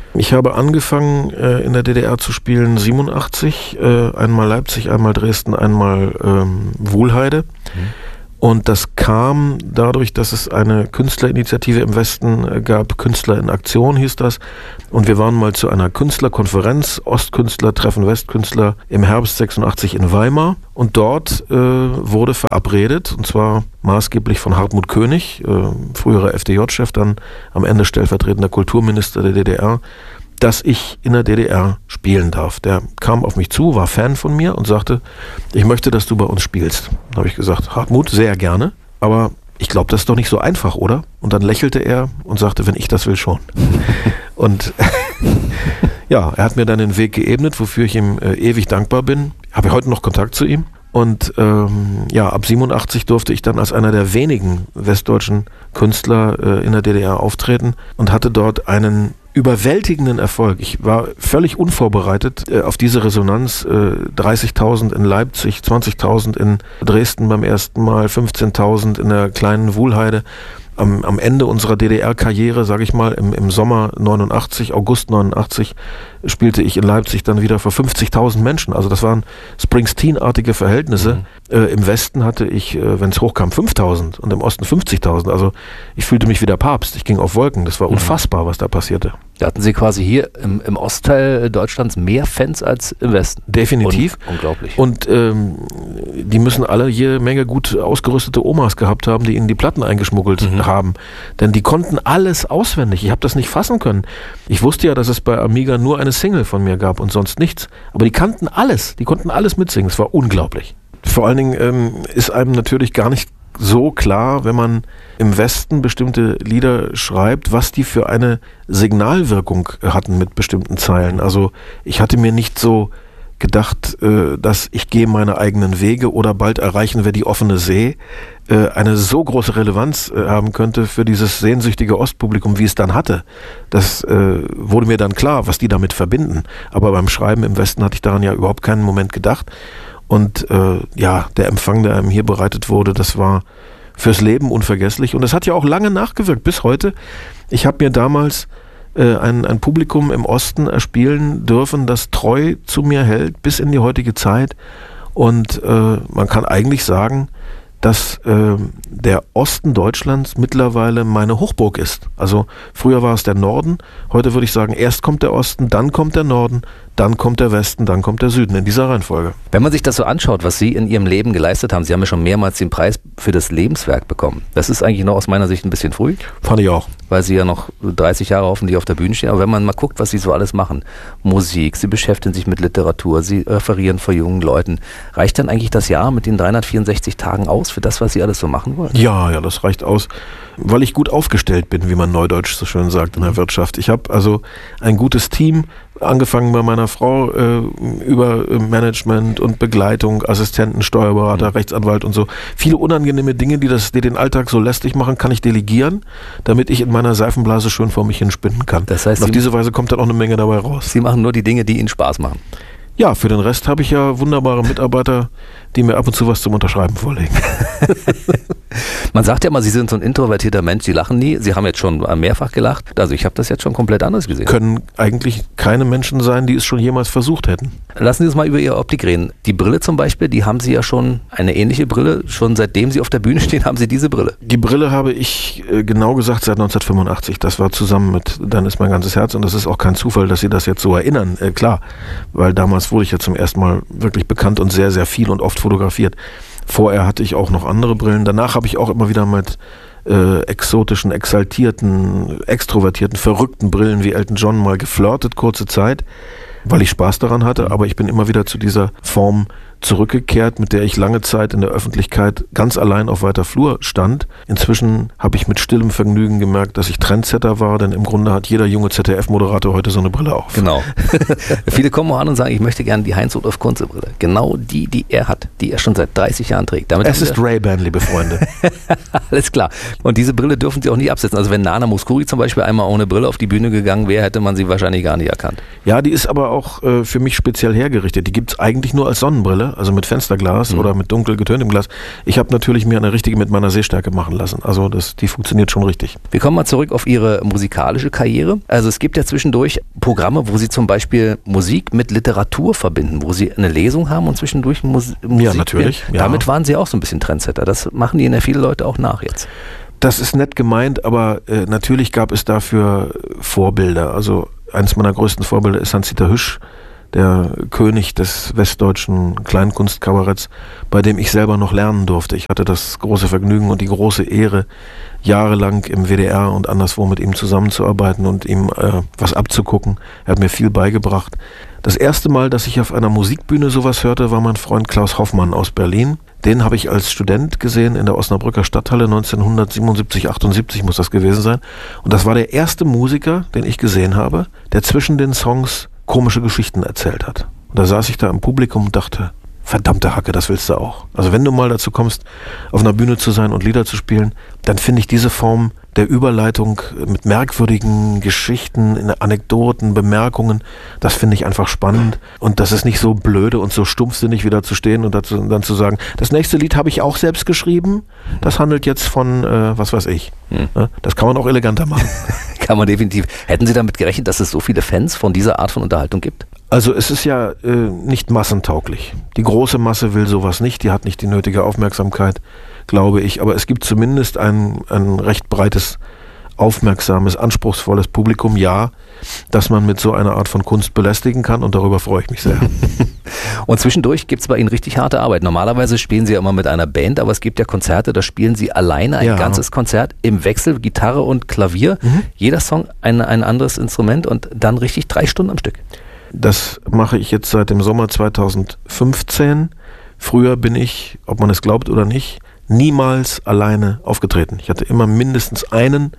Ich habe angefangen in der DDR zu spielen 87, einmal Leipzig, einmal Dresden, einmal Wuhlheide. Und das kam dadurch, dass es eine Künstlerinitiative im Westen gab, Künstler in Aktion hieß das. Und wir waren mal zu einer Künstlerkonferenz, Ostkünstler treffen Westkünstler im Herbst 86 in Weimar. Und dort wurde verabredet, und zwar maßgeblich von Hartmut König, früherer FDJ-Chef, dann am Ende stellvertretender Kulturminister der DDR, dass ich in der DDR spielen darf. Der kam auf mich zu, war Fan von mir und sagte, ich möchte, dass du bei uns spielst. Da habe ich gesagt, Hartmut, sehr gerne, aber ich glaube, das ist doch nicht so einfach, oder? Und dann lächelte er und sagte, wenn ich das will, schon. Und ja, er hat mir dann den Weg geebnet, wofür ich ihm ewig dankbar bin. Habe heute noch Kontakt zu ihm. Und ab 87 durfte ich dann als einer der wenigen westdeutschen Künstler in der DDR auftreten und hatte dort einen überwältigenden Erfolg. Ich war völlig unvorbereitet auf diese Resonanz. 30.000 in Leipzig, 20.000 in Dresden beim ersten Mal, 15.000 in der kleinen Wuhlheide. Am Ende unserer DDR-Karriere, sage ich mal, im Sommer 89, August 89, spielte ich in Leipzig dann wieder vor 50.000 Menschen. Also das waren Springsteen-artige Verhältnisse. Im Westen hatte ich, wenn es hochkam, 5.000 und im Osten 50.000. Also ich fühlte mich wie der Papst. Ich ging auf Wolken. Das war unfassbar, was da passierte. Da hatten Sie quasi hier im Ostteil Deutschlands mehr Fans als im Westen. Definitiv. Unglaublich. Und die müssen alle jede Menge gut ausgerüstete Omas gehabt haben, die ihnen die Platten eingeschmuggelt haben. Denn die konnten alles auswendig. Ich habe das nicht fassen können. Ich wusste ja, dass es bei Amiga nur eine Single von mir gab und sonst nichts. Aber die kannten alles. Die konnten alles mitsingen. Es war unglaublich. Vor allen Dingen ist einem natürlich gar nicht so klar, wenn man im Westen bestimmte Lieder schreibt, was die für eine Signalwirkung hatten mit bestimmten Zeilen. Also ich hatte mir nicht so gedacht, dass ich gehe meine eigenen Wege oder bald erreichen wir die offene See, eine so große Relevanz haben könnte für dieses sehnsüchtige Ostpublikum, wie es dann hatte. Das wurde mir dann klar, was die damit verbinden. Aber beim Schreiben im Westen hatte ich daran ja überhaupt keinen Moment gedacht. Und der Empfang, der einem hier bereitet wurde, das war fürs Leben unvergesslich. Und das hat ja auch lange nachgewirkt, bis heute. Ich habe mir damals ein Publikum im Osten erspielen dürfen, das treu zu mir hält, bis in die heutige Zeit. Und man kann eigentlich sagen, dass der Osten Deutschlands mittlerweile meine Hochburg ist. Also früher war es der Norden, heute würde ich sagen, erst kommt der Osten, dann kommt der Norden, dann kommt der Westen, dann kommt der Süden, in dieser Reihenfolge. Wenn man sich das so anschaut, was Sie in Ihrem Leben geleistet haben, Sie haben ja schon mehrmals den Preis für das Lebenswerk bekommen. Das ist eigentlich noch aus meiner Sicht ein bisschen früh. Fand ich auch. Weil Sie ja noch 30 Jahre hoffentlich auf der Bühne stehen. Aber wenn man mal guckt, was Sie so alles machen, Musik, Sie beschäftigen sich mit Literatur, Sie referieren vor jungen Leuten. Reicht dann eigentlich das Jahr mit den 364 Tagen aus für das, was Sie alles so machen wollen? Ja, das reicht aus, weil ich gut aufgestellt bin, wie man neudeutsch so schön sagt in der Wirtschaft. Ich habe also ein gutes Team, angefangen bei meiner Frau über Management und Begleitung, Assistenten, Steuerberater, Rechtsanwalt und so. Viele unangenehme Dinge, die den Alltag so lästig machen, kann ich delegieren, damit ich in meiner Seifenblase schön vor mich hin spinnen kann. Das heißt, und auf diese Weise kommt dann auch eine Menge dabei raus. Sie machen nur die Dinge, die Ihnen Spaß machen. Ja, für den Rest habe ich ja wunderbare Mitarbeiter, die mir ab und zu was zum Unterschreiben vorlegen. Man sagt ja immer, Sie sind so ein introvertierter Mensch, Sie lachen nie. Sie haben jetzt schon mehrfach gelacht. Also ich habe das jetzt schon komplett anders gesehen. Können eigentlich keine Menschen sein, die es schon jemals versucht hätten. Lassen Sie uns mal über Ihre Optik reden. Die Brille zum Beispiel, die haben Sie ja schon, eine ähnliche Brille. Schon seitdem Sie auf der Bühne stehen, haben Sie diese Brille. Die Brille habe ich genau gesagt seit 1985. Das war zusammen mit Dann ist mein ganzes Herz. Und das ist auch kein Zufall, dass Sie das jetzt so erinnern. Klar, weil damals wurde ich ja zum ersten Mal wirklich bekannt und sehr, sehr viel und oft fotografiert. Vorher hatte ich auch noch andere Brillen. Danach habe ich auch immer wieder mit exotischen, exaltierten, extrovertierten, verrückten Brillen wie Elton John mal geflirtet, kurze Zeit, weil ich Spaß daran hatte. Aber ich bin immer wieder zu dieser Form zurückgekehrt, mit der ich lange Zeit in der Öffentlichkeit ganz allein auf weiter Flur stand. Inzwischen habe ich mit stillem Vergnügen gemerkt, dass ich Trendsetter war, denn im Grunde hat jeder junge ZDF-Moderator heute so eine Brille auf. Genau. Viele kommen auch an und sagen, ich möchte gerne die Heinz-Rudolf Kunze-Brille. Genau die er hat, die er schon seit 30 Jahren trägt. Damit es ist Ray-Ban, liebe Freunde. Alles klar. Und diese Brille dürfen Sie auch nie absetzen. Also wenn Nana Mouskouri zum Beispiel einmal ohne Brille auf die Bühne gegangen wäre, hätte man sie wahrscheinlich gar nicht erkannt. Ja, die ist aber auch für mich speziell hergerichtet. Die gibt es eigentlich nur als Sonnenbrille. Bühne, also mit Fensterglas oder mit dunkel getöntem Glas. Ich habe natürlich mir eine richtige mit meiner Sehstärke machen lassen. Also die funktioniert schon richtig. Wir kommen mal zurück auf Ihre musikalische Karriere. Also es gibt ja zwischendurch Programme, wo Sie zum Beispiel Musik mit Literatur verbinden, wo Sie eine Lesung haben und zwischendurch Musik. Ja, natürlich. Ja. Damit waren Sie auch so ein bisschen Trendsetter. Das machen Ihnen ja viele Leute auch nach jetzt. Das ist nett gemeint, aber natürlich gab es dafür Vorbilder. Also eines meiner größten Vorbilder ist Hans-Dieter Hüsch, der König des westdeutschen Kleinkunstkabaretts, bei dem ich selber noch lernen durfte. Ich hatte das große Vergnügen und die große Ehre, jahrelang im WDR und anderswo mit ihm zusammenzuarbeiten und ihm was abzugucken. Er hat mir viel beigebracht. Das erste Mal, dass ich auf einer Musikbühne sowas hörte, war mein Freund Klaus Hoffmann aus Berlin. Den habe ich als Student gesehen in der Osnabrücker Stadthalle 1977, 78 muss das gewesen sein. Und das war der erste Musiker, den ich gesehen habe, der zwischen den Songs komische Geschichten erzählt hat. Und da saß ich da im Publikum und dachte, verdammte Hacke, das willst du auch. Also wenn du mal dazu kommst, auf einer Bühne zu sein und Lieder zu spielen, dann finde ich diese Form der Überleitung mit merkwürdigen Geschichten, Anekdoten, Bemerkungen, das finde ich einfach spannend. Und das ist nicht so blöde und so stumpfsinnig wieder zu stehen und dann zu sagen, das nächste Lied habe ich auch selbst geschrieben, das handelt jetzt von, was weiß ich. Das kann man auch eleganter machen. Kann man definitiv. Hätten Sie damit gerechnet, dass es so viele Fans von dieser Art von Unterhaltung gibt? Also es ist ja nicht massentauglich. Die große Masse will sowas nicht, die hat nicht die nötige Aufmerksamkeit, glaube ich. Aber es gibt zumindest ein recht breites, aufmerksames, anspruchsvolles Publikum, ja, dass man mit so einer Art von Kunst belästigen kann und darüber freue ich mich sehr. Und zwischendurch gibt es bei Ihnen richtig harte Arbeit. Normalerweise spielen Sie ja immer mit einer Band, aber es gibt ja Konzerte, da spielen Sie alleine ein ganzes Konzert im Wechsel, Gitarre und Klavier. Jeder Song ein anderes Instrument und dann richtig 3 Stunden am Stück. Das mache ich jetzt seit dem Sommer 2015. Früher bin ich, ob man es glaubt oder nicht, niemals alleine aufgetreten. Ich hatte immer mindestens einen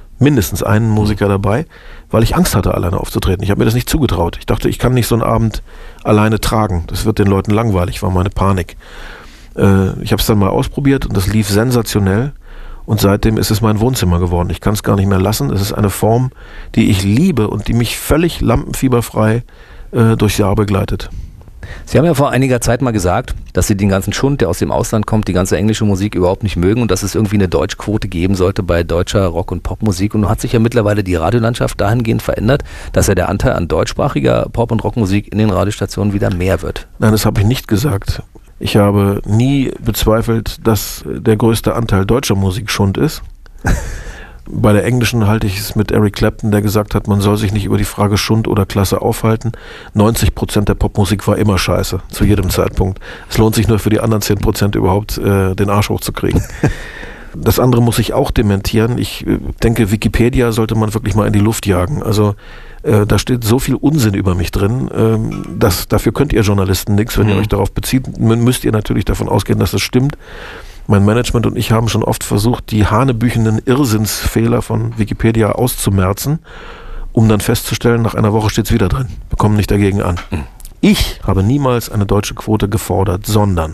Musiker dabei, weil ich Angst hatte, alleine aufzutreten. Ich habe mir das nicht zugetraut. Ich dachte, ich kann nicht so einen Abend alleine tragen. Das wird den Leuten langweilig, war meine Panik. Ich habe es dann mal ausprobiert und das lief sensationell. Und seitdem ist es mein Wohnzimmer geworden. Ich kann es gar nicht mehr lassen. Es ist eine Form, die ich liebe und die mich völlig lampenfieberfrei durchs Jahr begleitet. Sie haben ja vor einiger Zeit mal gesagt, dass Sie den ganzen Schund, der aus dem Ausland kommt, die ganze englische Musik überhaupt nicht mögen und dass es irgendwie eine Deutschquote geben sollte bei deutscher Rock- und Popmusik. Und nun hat sich ja mittlerweile die Radiolandschaft dahingehend verändert, dass ja der Anteil an deutschsprachiger Pop- und Rockmusik in den Radiostationen wieder mehr wird. Nein, das habe ich nicht gesagt. Ich habe nie bezweifelt, dass der größte Anteil deutscher Musik Schund ist. Bei der englischen halte ich es mit Eric Clapton, der gesagt hat, man soll sich nicht über die Frage Schund oder Klasse aufhalten. 90% der Popmusik war immer scheiße, zu jedem Zeitpunkt. Es lohnt sich nur für die anderen 10% überhaupt den Arsch hochzukriegen. Das andere muss ich auch dementieren. Ich denke, Wikipedia sollte man wirklich mal in die Luft jagen. Also da steht so viel Unsinn über mich drin, dass dafür könnt ihr Journalisten nichts. Wenn ihr euch darauf bezieht, müsst ihr natürlich davon ausgehen, dass das stimmt. Mein Management und ich haben schon oft versucht, die hanebüchenden Irrsinnsfehler von Wikipedia auszumerzen, um dann festzustellen, nach einer Woche steht es wieder drin. Wir kommen nicht dagegen an. Ich habe niemals eine deutsche Quote gefordert, sondern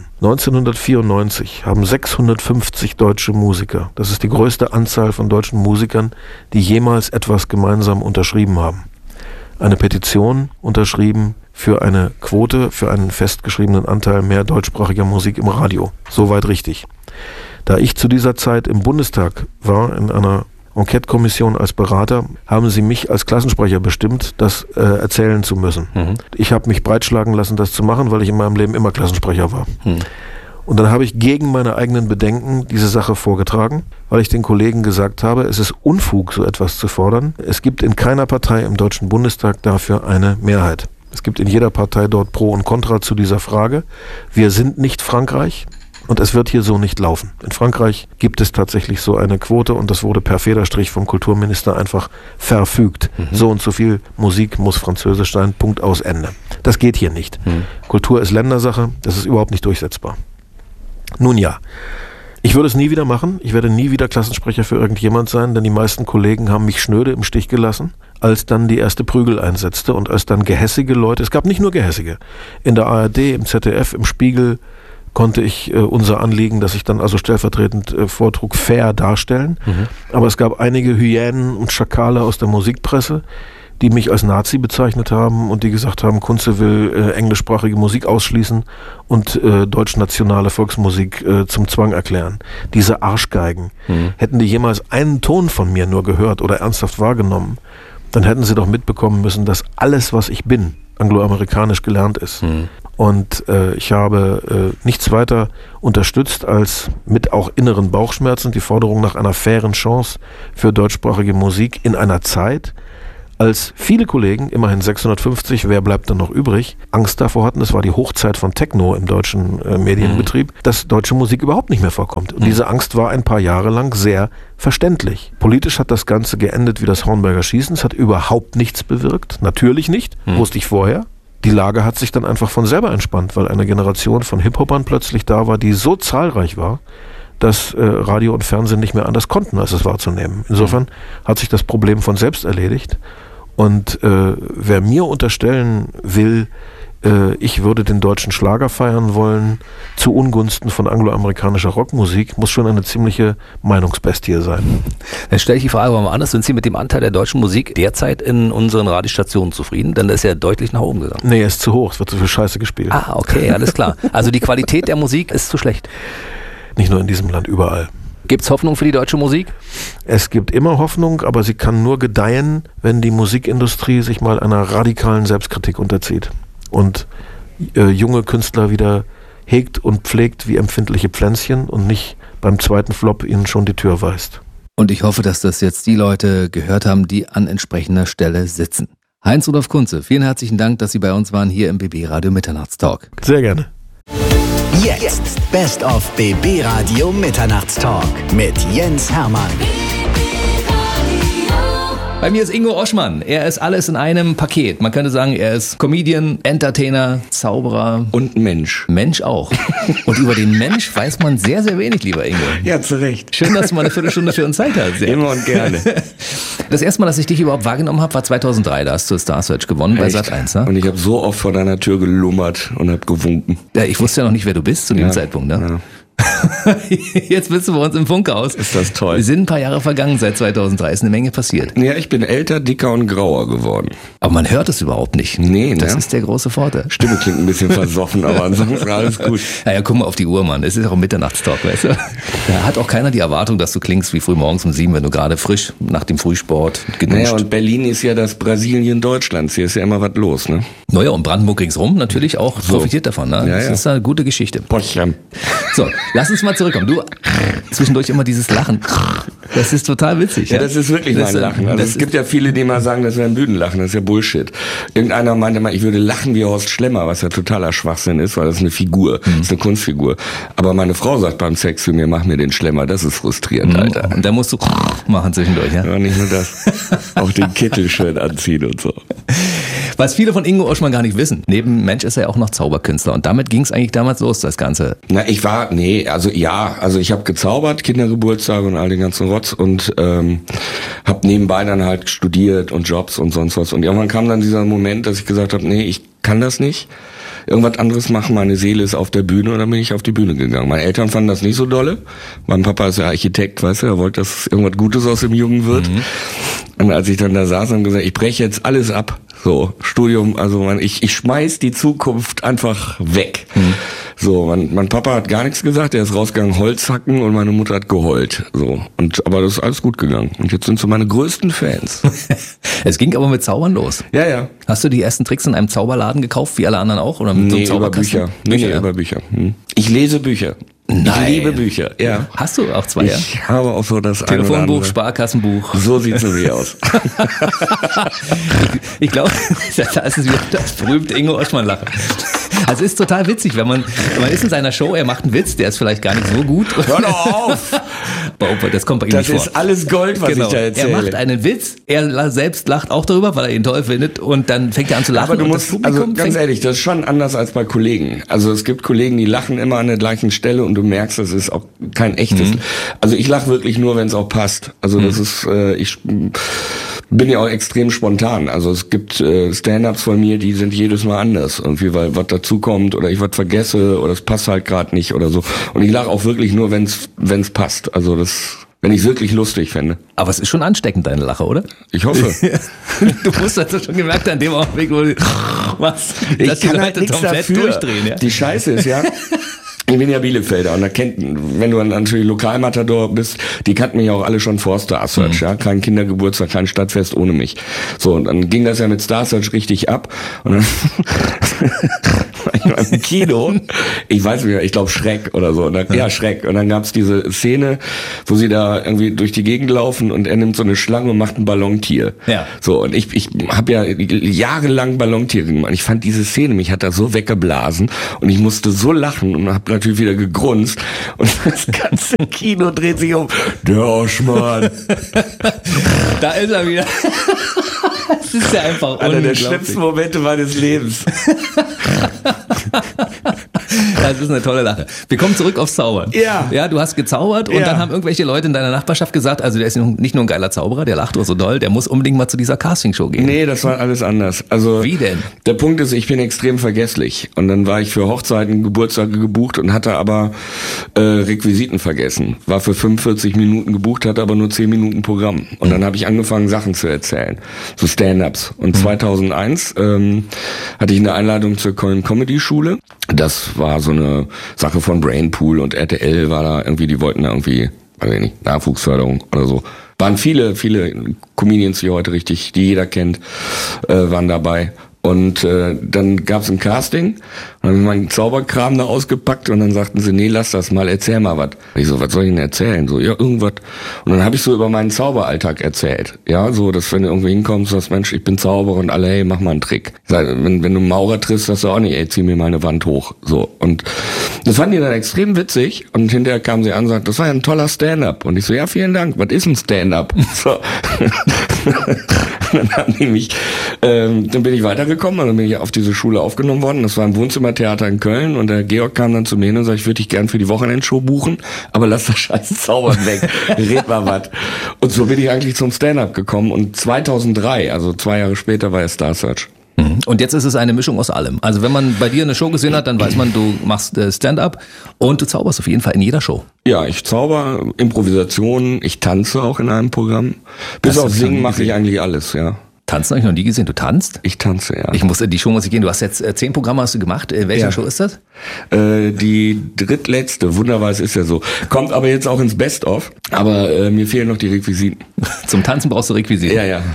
1994 haben 650 deutsche Musiker, das ist die größte Anzahl von deutschen Musikern, die jemals etwas gemeinsam unterschrieben haben, eine Petition unterschrieben für eine Quote, für einen festgeschriebenen Anteil mehr deutschsprachiger Musik im Radio. Soweit richtig. Da ich zu dieser Zeit im Bundestag war, in einer Enquete-Kommission als Berater, haben sie mich als Klassensprecher bestimmt, das erzählen zu müssen. Ich habe mich breitschlagen lassen, das zu machen, weil ich in meinem Leben immer Klassensprecher war. Und dann habe ich gegen meine eigenen Bedenken diese Sache vorgetragen, weil ich den Kollegen gesagt habe, es ist Unfug, so etwas zu fordern. Es gibt in keiner Partei im Deutschen Bundestag dafür eine Mehrheit. Es gibt in jeder Partei dort Pro und Contra zu dieser Frage. Wir sind nicht Frankreich. Und es wird hier so nicht laufen. In Frankreich gibt es tatsächlich so eine Quote und das wurde per Federstrich vom Kulturminister einfach verfügt. So und so viel Musik muss französisch sein, Punkt, aus, Ende. Das geht hier nicht. Kultur ist Ländersache, das ist überhaupt nicht durchsetzbar. Nun ja, ich würde es nie wieder machen. Ich werde nie wieder Klassensprecher für irgendjemand sein, denn die meisten Kollegen haben mich schnöde im Stich gelassen, als dann die erste Prügel einsetzte und als dann gehässige Leute, es gab nicht nur gehässige, in der ARD, im ZDF, im Spiegel, konnte ich unser Anliegen, das ich dann also stellvertretend vortrug, fair darstellen. Aber es gab einige Hyänen und Schakale aus der Musikpresse, die mich als Nazi bezeichnet haben und die gesagt haben, Kunze will englischsprachige Musik ausschließen und deutschnationale Volksmusik zum Zwang erklären. Diese Arschgeigen. Hätten die jemals einen Ton von mir nur gehört oder ernsthaft wahrgenommen, dann hätten sie doch mitbekommen müssen, dass alles, was ich bin, angloamerikanisch gelernt ist. Und ich habe nichts weiter unterstützt als mit auch inneren Bauchschmerzen die Forderung nach einer fairen Chance für deutschsprachige Musik in einer Zeit, als viele Kollegen, immerhin 650, wer bleibt dann noch übrig, Angst davor hatten, es war die Hochzeit von Techno im deutschen Medienbetrieb, dass deutsche Musik überhaupt nicht mehr vorkommt. Und diese Angst war ein paar Jahre lang sehr verständlich. Politisch hat das Ganze geendet wie das Hornberger Schießen. Es hat überhaupt nichts bewirkt. Natürlich nicht, wusste ich vorher. Die Lage hat sich dann einfach von selber entspannt, weil eine Generation von Hip-Hopern plötzlich da war, die so zahlreich war, dass Radio und Fernsehen nicht mehr anders konnten, als es wahrzunehmen. Insofern hat sich das Problem von selbst erledigt. Und wer mir unterstellen will, ich würde den deutschen Schlager feiern wollen zu Ungunsten von angloamerikanischer Rockmusik, muss schon eine ziemliche Meinungsbestie sein. Dann stelle ich die Frage mal anders. Sind Sie mit dem Anteil der deutschen Musik derzeit in unseren Radiostationen zufrieden? Denn das ist ja deutlich nach oben gegangen. Nee, er ist zu hoch, es wird zu viel Scheiße gespielt. Ah, okay, alles klar. Also die Qualität der Musik ist zu schlecht. Nicht nur in diesem Land, überall. Gibt's Hoffnung für die deutsche Musik? Es gibt immer Hoffnung, aber sie kann nur gedeihen, wenn die Musikindustrie sich mal einer radikalen Selbstkritik unterzieht und junge Künstler wieder hegt und pflegt wie empfindliche Pflänzchen und nicht beim zweiten Flop ihnen schon die Tür weist. Und ich hoffe, dass das jetzt die Leute gehört haben, die an entsprechender Stelle sitzen. Heinz-Rudolf Kunze, vielen herzlichen Dank, dass Sie bei uns waren hier im BB Radio Mitternachtstalk. Sehr gerne. Jetzt Best of BB Radio Mitternachtstalk mit Jens Hermann. Bei mir ist Ingo Oschmann. Er ist alles in einem Paket. Man könnte sagen, er ist Comedian, Entertainer, Zauberer. Und Mensch. Mensch auch. Und über den Mensch weiß man sehr, sehr wenig, lieber Ingo. Ja, zu Recht. Schön, dass du mal eine Viertelstunde für uns Zeit hast. Immer und gerne. Das erste Mal, dass ich dich überhaupt wahrgenommen habe, war 2003. Da hast du Star Search gewonnen bei Sat.1. Ne? Und ich habe so oft vor deiner Tür gelummert und habe gewunken. Ja, ich wusste ja noch nicht, wer du bist zu dem Zeitpunkt. Ne? Ja. Jetzt bist du bei uns im Funkhaus. Ist das toll. Wir sind ein paar Jahre vergangen seit 2003. Ist eine Menge passiert. Ja, ich bin älter, dicker und grauer geworden. Aber man hört es überhaupt nicht. Nee, das ist der große Vorteil. Stimme klingt ein bisschen versoffen, aber ansonsten alles gut. Naja, guck mal auf die Uhr, Mann. Es ist auch Mitternachtstalk, weißt du. Da hat auch keiner die Erwartung, dass du klingst wie früh morgens um 7, wenn du gerade frisch nach dem Frühsport geduscht. Naja, und Berlin ist ja das Brasilien Deutschlands. Hier ist ja immer was los, ne? Naja, und Brandenburg ringsrum natürlich auch profitiert davon, ne? Ja, das ist eine gute Geschichte. Potsdam. So, lass uns mal zurückkommen. Du, zwischendurch immer dieses Lachen. Das ist total witzig. Ja, das ist wirklich mein Lachen. Also es gibt ja viele, die mal sagen, das wäre ein Bühnenlachen. Das ist ja Bullshit. Irgendeiner meinte mal, ich würde lachen wie Horst Schlemmer, was ja totaler Schwachsinn ist, weil das ist eine Figur. Das ist eine Kunstfigur. Aber meine Frau sagt beim Sex zu mir, mach mir den Schlemmer. Das ist frustrierend, Alter. Und da musst du machen zwischendurch, ja? Ja, nicht nur das. Auch den Kittel schön anziehen und so. Was viele von Ingo Oschmann gar nicht wissen. Neben Mensch ist er ja auch noch Zauberkünstler. Und damit ging es eigentlich damals los, das Ganze. Na, ich habe gezaubert, Kindergeburtstage und all den ganzen Rotz und habe nebenbei dann halt studiert und Jobs und sonst was. Und irgendwann kam dann dieser Moment, dass ich gesagt habe, nee, ich kann das nicht. Irgendwas anderes machen, meine Seele ist auf der Bühne und dann bin ich auf die Bühne gegangen. Meine Eltern fanden das nicht so dolle. Mein Papa ist ja Architekt, weißt du, er wollte, dass irgendwas Gutes aus dem Jungen wird. Und als ich dann da saß und gesagt, ich breche jetzt alles ab, so, Studium, also ich schmeiß die Zukunft einfach weg. So, mein Papa hat gar nichts gesagt, er ist rausgegangen Holz hacken und meine Mutter hat geheult. So, aber das ist alles gut gegangen. Und jetzt sind so meine größten Fans. Es ging aber mit Zaubern los. Ja. Hast du die ersten Tricks in einem Zauberladen gekauft, wie alle anderen auch? Oder mit so einem Zauberkasten? Über Bücher. Nee, über Bücher. Ich lese Bücher. Nein. Ich liebe Bücher, ja. Hast du auch zwei, ja? Ich habe auch so das Telefonbuch, Sparkassenbuch. So sieht's nämlich aus. Ich glaube, das ist wieder das berühmte Ingo Oschmann-Lachen. Also ist total witzig, wenn man ist in seiner Show, er macht einen Witz, der ist vielleicht gar nicht so gut. Hör doch auf! Das kommt bei ihm nicht vor. Das ist alles Gold, was ich da erzähle. Er macht einen Witz, er selbst lacht auch darüber, weil er ihn toll findet und dann fängt er an zu lachen. Aber du musst, ganz ehrlich, das ist schon anders als bei Kollegen. Also es gibt Kollegen, die lachen immer an der gleichen Stelle und du merkst, das ist auch kein echtes. Also ich lache wirklich nur, wenn es auch passt. Also das ist, ich bin ja auch extrem spontan. Also es gibt Stand-ups von mir, die sind jedes Mal anders. Irgendwie, weil was dazukommt oder ich was vergesse oder es passt halt gerade nicht oder so. Und ich lache auch wirklich nur, wenn es passt. Also das Wenn ich es wirklich lustig fände. Aber es ist schon ansteckend, deine Lache, oder? Ich hoffe. Du musst das schon gemerkt an dem Augenblick, wo du was, dass die Leute komplett durchdrehen. Ja? Die Scheiße ist ja... Ich bin ja Bielefelder und wenn du natürlich Lokalmatador bist, die kannten mich auch alle schon vor Star Search, ja, kein Kindergeburtstag, kein Stadtfest ohne mich. So, und dann ging das ja mit Star Search richtig ab und dann im Kino, ich weiß nicht mehr, ich glaube Schreck oder so, ja, Schreck, und dann gab's diese Szene, wo sie da irgendwie durch die Gegend laufen und er nimmt so eine Schlange und macht ein Ballontier. Ja. So, und ich habe ja jahrelang Ballontiere gemacht. Ich fand diese Szene, mich hat das so weggeblasen und ich musste so lachen und habe natürlich wieder gegrunzt und das ganze Kino dreht sich um. Der Oschmann. Da ist er wieder. Das ist ja einfach einer der schlimmsten Momente meines Lebens. Das ist eine tolle Lache. Wir kommen zurück aufs Zaubern. Ja. Ja, du hast gezaubert und dann haben irgendwelche Leute in deiner Nachbarschaft gesagt, also der ist nicht nur ein geiler Zauberer, der lacht auch so doll, der muss unbedingt mal zu dieser Castingshow gehen. Nee, das war alles anders. Also, wie denn? Der Punkt ist, ich bin extrem vergesslich. Und dann war ich für Hochzeiten, Geburtstage gebucht und hatte aber Requisiten vergessen. War für 45 Minuten gebucht, hatte aber nur 10 Minuten Programm. Und dann habe ich angefangen, Sachen zu erzählen. So Stand-Ups. Und 2001 hatte ich eine Einladung zur Köln Comedy Schule. Das war so eine Sache von Brainpool und RTL war da irgendwie, die wollten da irgendwie, weiß ich nicht, Nachwuchsförderung oder so. Waren viele Comedians, die jeder kennt, waren dabei. Und dann gab's ein Casting, dann habe ich meinen Zauberkram da ausgepackt und dann sagten sie, nee, lass das mal, erzähl mal was. Ich so, was soll ich denn erzählen? So, ja, irgendwas. Und dann habe ich so über meinen Zauberalltag erzählt. Ja, so, dass wenn du irgendwie hinkommst, sagst, Mensch, ich bin Zauberer und alle, hey, mach mal einen Trick. Ich sag, wenn du einen Maurer triffst, sagst du auch nicht, ey, zieh mir mal eine Wand hoch. So. Und das fanden die dann extrem witzig und hinterher kamen sie an und sagten, das war ja ein toller Stand-up. Und ich so, ja, vielen Dank, was ist ein Stand-up? So. Dann haben die mich, dann bin ich weitergekommen, dann bin ich auf diese Schule aufgenommen worden. Das war ein Wohnzimmertheater in Köln und der Georg kam dann zu mir hin und sagte, ich würde dich gern für die Wochenendshow buchen, aber lass das scheiß Zaubern weg, red mal was. Und so bin ich eigentlich zum Stand-up gekommen und 2003, also 2 Jahre später, war es Star Search. Und jetzt ist es eine Mischung aus allem. Also wenn man bei dir eine Show gesehen hat, dann weiß man, du machst Stand-up und du zauberst auf jeden Fall in jeder Show. Ja, ich zauber, Improvisation, ich tanze auch in einem Programm. Bis auf Singen mache ich eigentlich alles, ja. Tanzen habe ich noch nie gesehen. Du tanzt? Ich tanze, ja. Die Show muss ich gehen. Du hast jetzt 10 Programme hast du gemacht. Welche Show ist das? Die drittletzte. Wunderbar, ist ja so. Kommt aber jetzt auch ins Best-of. Aber mir fehlen noch die Requisiten. Zum Tanzen brauchst du Requisiten? Ja, ja.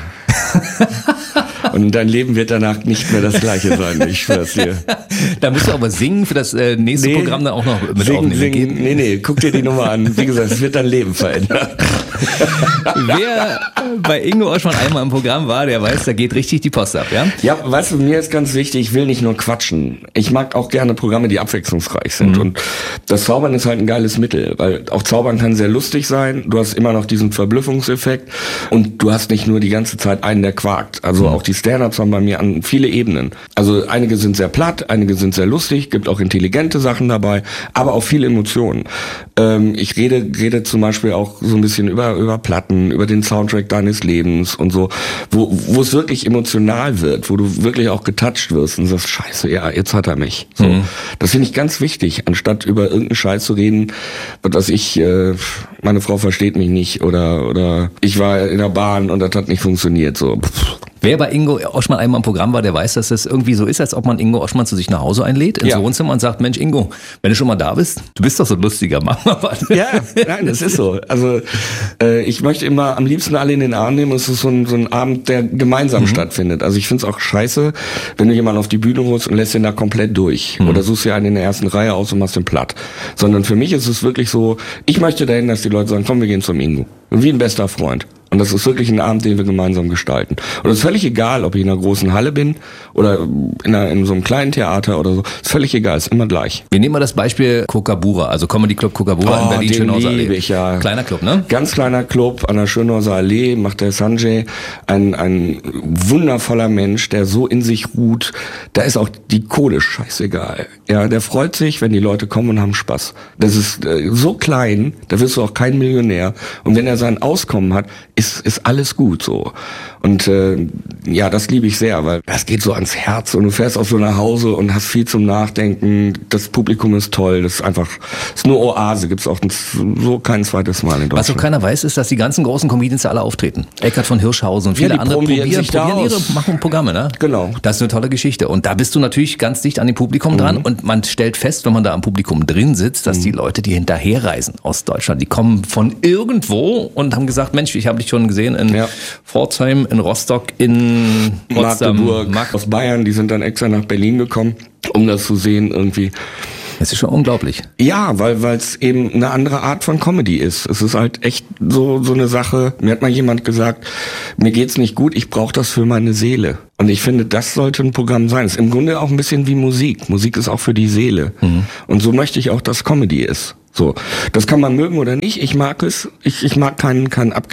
Und dein Leben wird danach nicht mehr das gleiche sein, ich schwör's dir. Da musst du aber singen für das nächste Programm dann auch noch mit aufnehmen. Nee, guck dir die Nummer an. Wie gesagt, es wird dein Leben verändern. Wer bei Ingo Oschmann einmal im Programm war, der weiß, da geht richtig die Post ab, ja? Ja, weißt du, mir ist ganz wichtig, ich will nicht nur quatschen. Ich mag auch gerne Programme, die abwechslungsreich sind. Und das Zaubern ist halt ein geiles Mittel, weil auch Zaubern kann sehr lustig sein. Du hast immer noch diesen Verblüffungseffekt und du hast nicht nur die ganze Zeit einen, der quakt. Also auch die Stand-Ups haben bei mir an viele Ebenen. Also einige sind sehr platt, einige sind sehr lustig, gibt auch intelligente Sachen dabei, aber auch viele Emotionen. Ich rede zum Beispiel auch so ein bisschen über Platten, über den Soundtrack deines Lebens und so, wo es wirklich emotional wird, wo du wirklich auch getoucht wirst und sagst, scheiße, ja, jetzt hat er mich. So. Das finde ich ganz wichtig, anstatt über irgendeinen Scheiß zu reden, was ich, meine Frau versteht mich nicht oder ich war in der Bahn und das hat nicht funktioniert. So. Wer bei Ingo Oschmann einmal im Programm war, der weiß, dass das irgendwie so ist, als ob man Ingo Oschmann zu sich nach Hause einlädt, ins Wohnzimmer und sagt, Mensch Ingo, wenn du schon mal da bist, du bist doch so ein lustiger, mach mal was. Ja, nein, das ist so. Also ich möchte immer am liebsten alle in den Arm nehmen. Es ist so ein Abend, der gemeinsam stattfindet. Also ich finde es auch scheiße, wenn du jemanden auf die Bühne holst und lässt den da komplett durch. Oder suchst dir einen in der ersten Reihe aus und machst den platt. Sondern für mich ist es wirklich so, ich möchte dahin, dass die Leute sagen, komm, wir gehen zum Ingo. Wie ein bester Freund. Und das ist wirklich ein Abend, den wir gemeinsam gestalten. Und es ist völlig egal, ob ich in einer großen Halle bin oder in so einem kleinen Theater oder so. Ist völlig egal, ist immer gleich. Wir nehmen mal das Beispiel Kokabura, also Comedy Club Kokabura in Berlin, Schönhauser Allee. Ja. Kleiner Club, ne? Ganz kleiner Club an der Schönhauser Allee, macht der Sanjay, ein wundervoller Mensch, der so in sich ruht. Da ist auch die Kohle scheißegal. Ja, der freut sich, wenn die Leute kommen und haben Spaß. Das ist so klein, da wirst du auch kein Millionär. Und wenn er sein Auskommen hat, ist alles gut so. Und ja, das liebe ich sehr, weil das geht so ans Herz und du fährst auch so nach Hause und hast viel zum Nachdenken. Das Publikum ist toll, das ist einfach, das ist eine Oase, gibt's auch so kein zweites Mal in Deutschland. Was so keiner weiß, ist, dass die ganzen großen Comedians da alle auftreten. Eckhard von Hirschhausen und viele andere machen Programme, ne? Genau. Das ist eine tolle Geschichte. Und da bist du natürlich ganz dicht an dem Publikum dran und man stellt fest, wenn man da am Publikum drin sitzt, dass die Leute, die hinterherreisen aus Deutschland, die kommen von irgendwo und haben gesagt, Mensch, ich habe dich schon gesehen in Pforzheim, in Rostock, in Magdeburg, aus Bayern, die sind dann extra nach Berlin gekommen, um das zu sehen irgendwie. Das ist schon unglaublich. Ja, weil es eben eine andere Art von Comedy ist. Es ist halt echt so eine Sache. Mir hat mal jemand gesagt, mir geht's nicht gut, ich brauche das für meine Seele. Und ich finde, das sollte ein Programm sein. Es ist im Grunde auch ein bisschen wie Musik. Musik ist auch für die Seele. Und so möchte ich auch, dass Comedy ist. So, das kann man mögen oder nicht. Ich mag es. Ich mag kein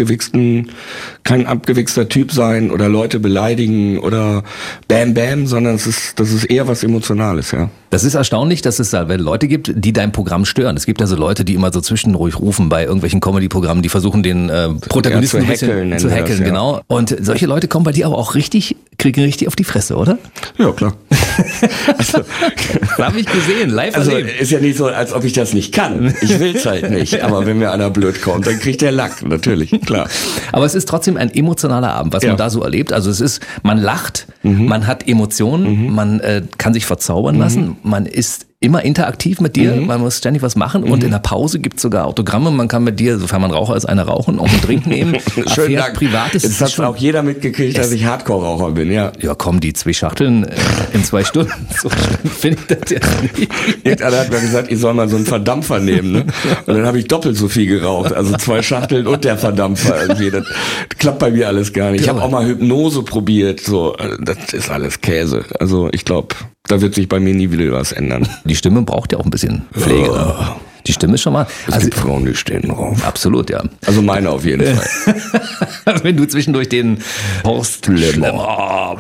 abgewichster Typ sein oder Leute beleidigen oder Bam Bam, sondern das ist eher was Emotionales, ja. Das ist erstaunlich, dass es da Leute gibt, die dein Programm stören. Es gibt ja so Leute, die immer so zwischendurch rufen bei irgendwelchen Comedy-Programmen, die versuchen den Protagonisten zu hackeln, genau. Und solche Leute kommen bei dir aber auch kriegen richtig auf die Fresse, oder? Ja, klar. Also, das habe ich gesehen, live erlebt. Ist ja nicht so, als ob ich das nicht kann. Ich will's halt nicht. Aber wenn mir einer blöd kommt, dann kriegt der Lack, natürlich, klar. Aber es ist trotzdem ein emotionaler Abend, was man da so erlebt. Also es ist, man lacht, man hat Emotionen, man kann sich verzaubern lassen, man ist immer interaktiv mit dir, man muss ständig was machen und in der Pause gibt es sogar Autogramme, man kann mit dir, sofern man Raucher ist, eine rauchen und einen Drink nehmen. Schönen Dank. Privates. Jetzt hat auch jeder mitgekriegt, dass ich Hardcore-Raucher bin, ja. Ja komm, die 2 Schachteln in 2 Stunden, so finde ich das jetzt nicht. Irgendeiner hat mir gesagt, ich soll mal so einen Verdampfer nehmen, ne? Und dann habe ich doppelt so viel geraucht, also 2 Schachteln und der Verdampfer irgendwie. Das klappt bei mir alles gar nicht. Ich habe auch mal Hypnose probiert, so, das ist alles Käse. Also ich glaube, da wird sich bei mir nie wieder was ändern. Die Stimme braucht ja auch ein bisschen Pflege. Ne? Die Stimme ist schon mal... Es gibt Frauen, die stehen drauf. Absolut, ja. Also meine auf jeden Fall. Wenn du zwischendurch den Horst Schlemmer.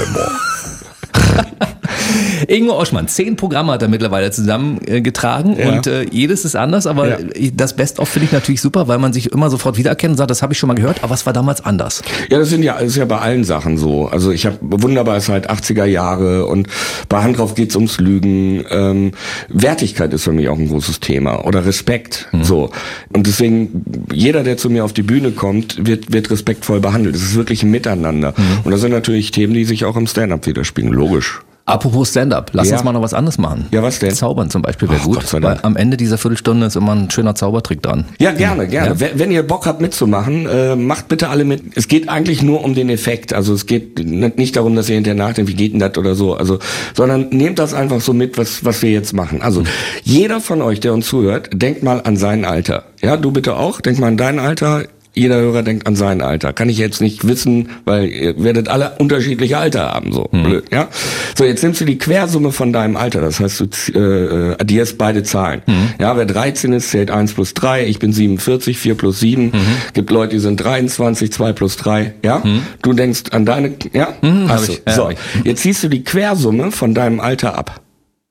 Ingo Oschmann, 10 Programme hat er mittlerweile zusammengetragen und jedes ist anders, aber das Best-of finde ich natürlich super, weil man sich immer sofort wiedererkennt und sagt, das habe ich schon mal gehört, aber was war damals anders? Ja, das ist ja bei allen Sachen so. Also ich habe wunderbar ist halt 80er Jahre und bei Hand drauf geht's ums Lügen. Wertigkeit ist für mich auch ein großes Thema oder Respekt. So. Und deswegen, jeder, der zu mir auf die Bühne kommt, wird respektvoll behandelt. Es ist wirklich ein Miteinander. Und das sind natürlich Themen, die sich auch im Stand-up widerspiegeln. Logisch. Apropos Stand-up, lass uns mal noch was anderes machen. Ja, was denn? Zaubern zum Beispiel wäre gut, Gott sei Dank. weil am Ende dieser Viertelstunde ist immer ein schöner Zaubertrick dran. Ja, gerne. Ja? Wenn ihr Bock habt mitzumachen, macht bitte alle mit. Es geht eigentlich nur um den Effekt. Also es geht nicht darum, dass ihr hinterher nachdenkt, wie geht denn das oder so. Also, sondern nehmt das einfach so mit, was wir jetzt machen. Also jeder von euch, der uns zuhört, denkt mal an sein Alter. Ja, du bitte auch. Denk mal an dein Alter. Jeder Hörer denkt an sein Alter. Kann ich jetzt nicht wissen, weil ihr werdet alle unterschiedliche Alter haben, so blöd, ja. So, jetzt nimmst du die Quersumme von deinem Alter, das heißt, du addierst beide Zahlen. Ja, wer 13 ist, zählt 1 plus 3, ich bin 47, 4 plus 7, gibt Leute, die sind 23, 2 plus 3, ja. Du denkst an deine, ja. So, jetzt ziehst du die Quersumme von deinem Alter ab.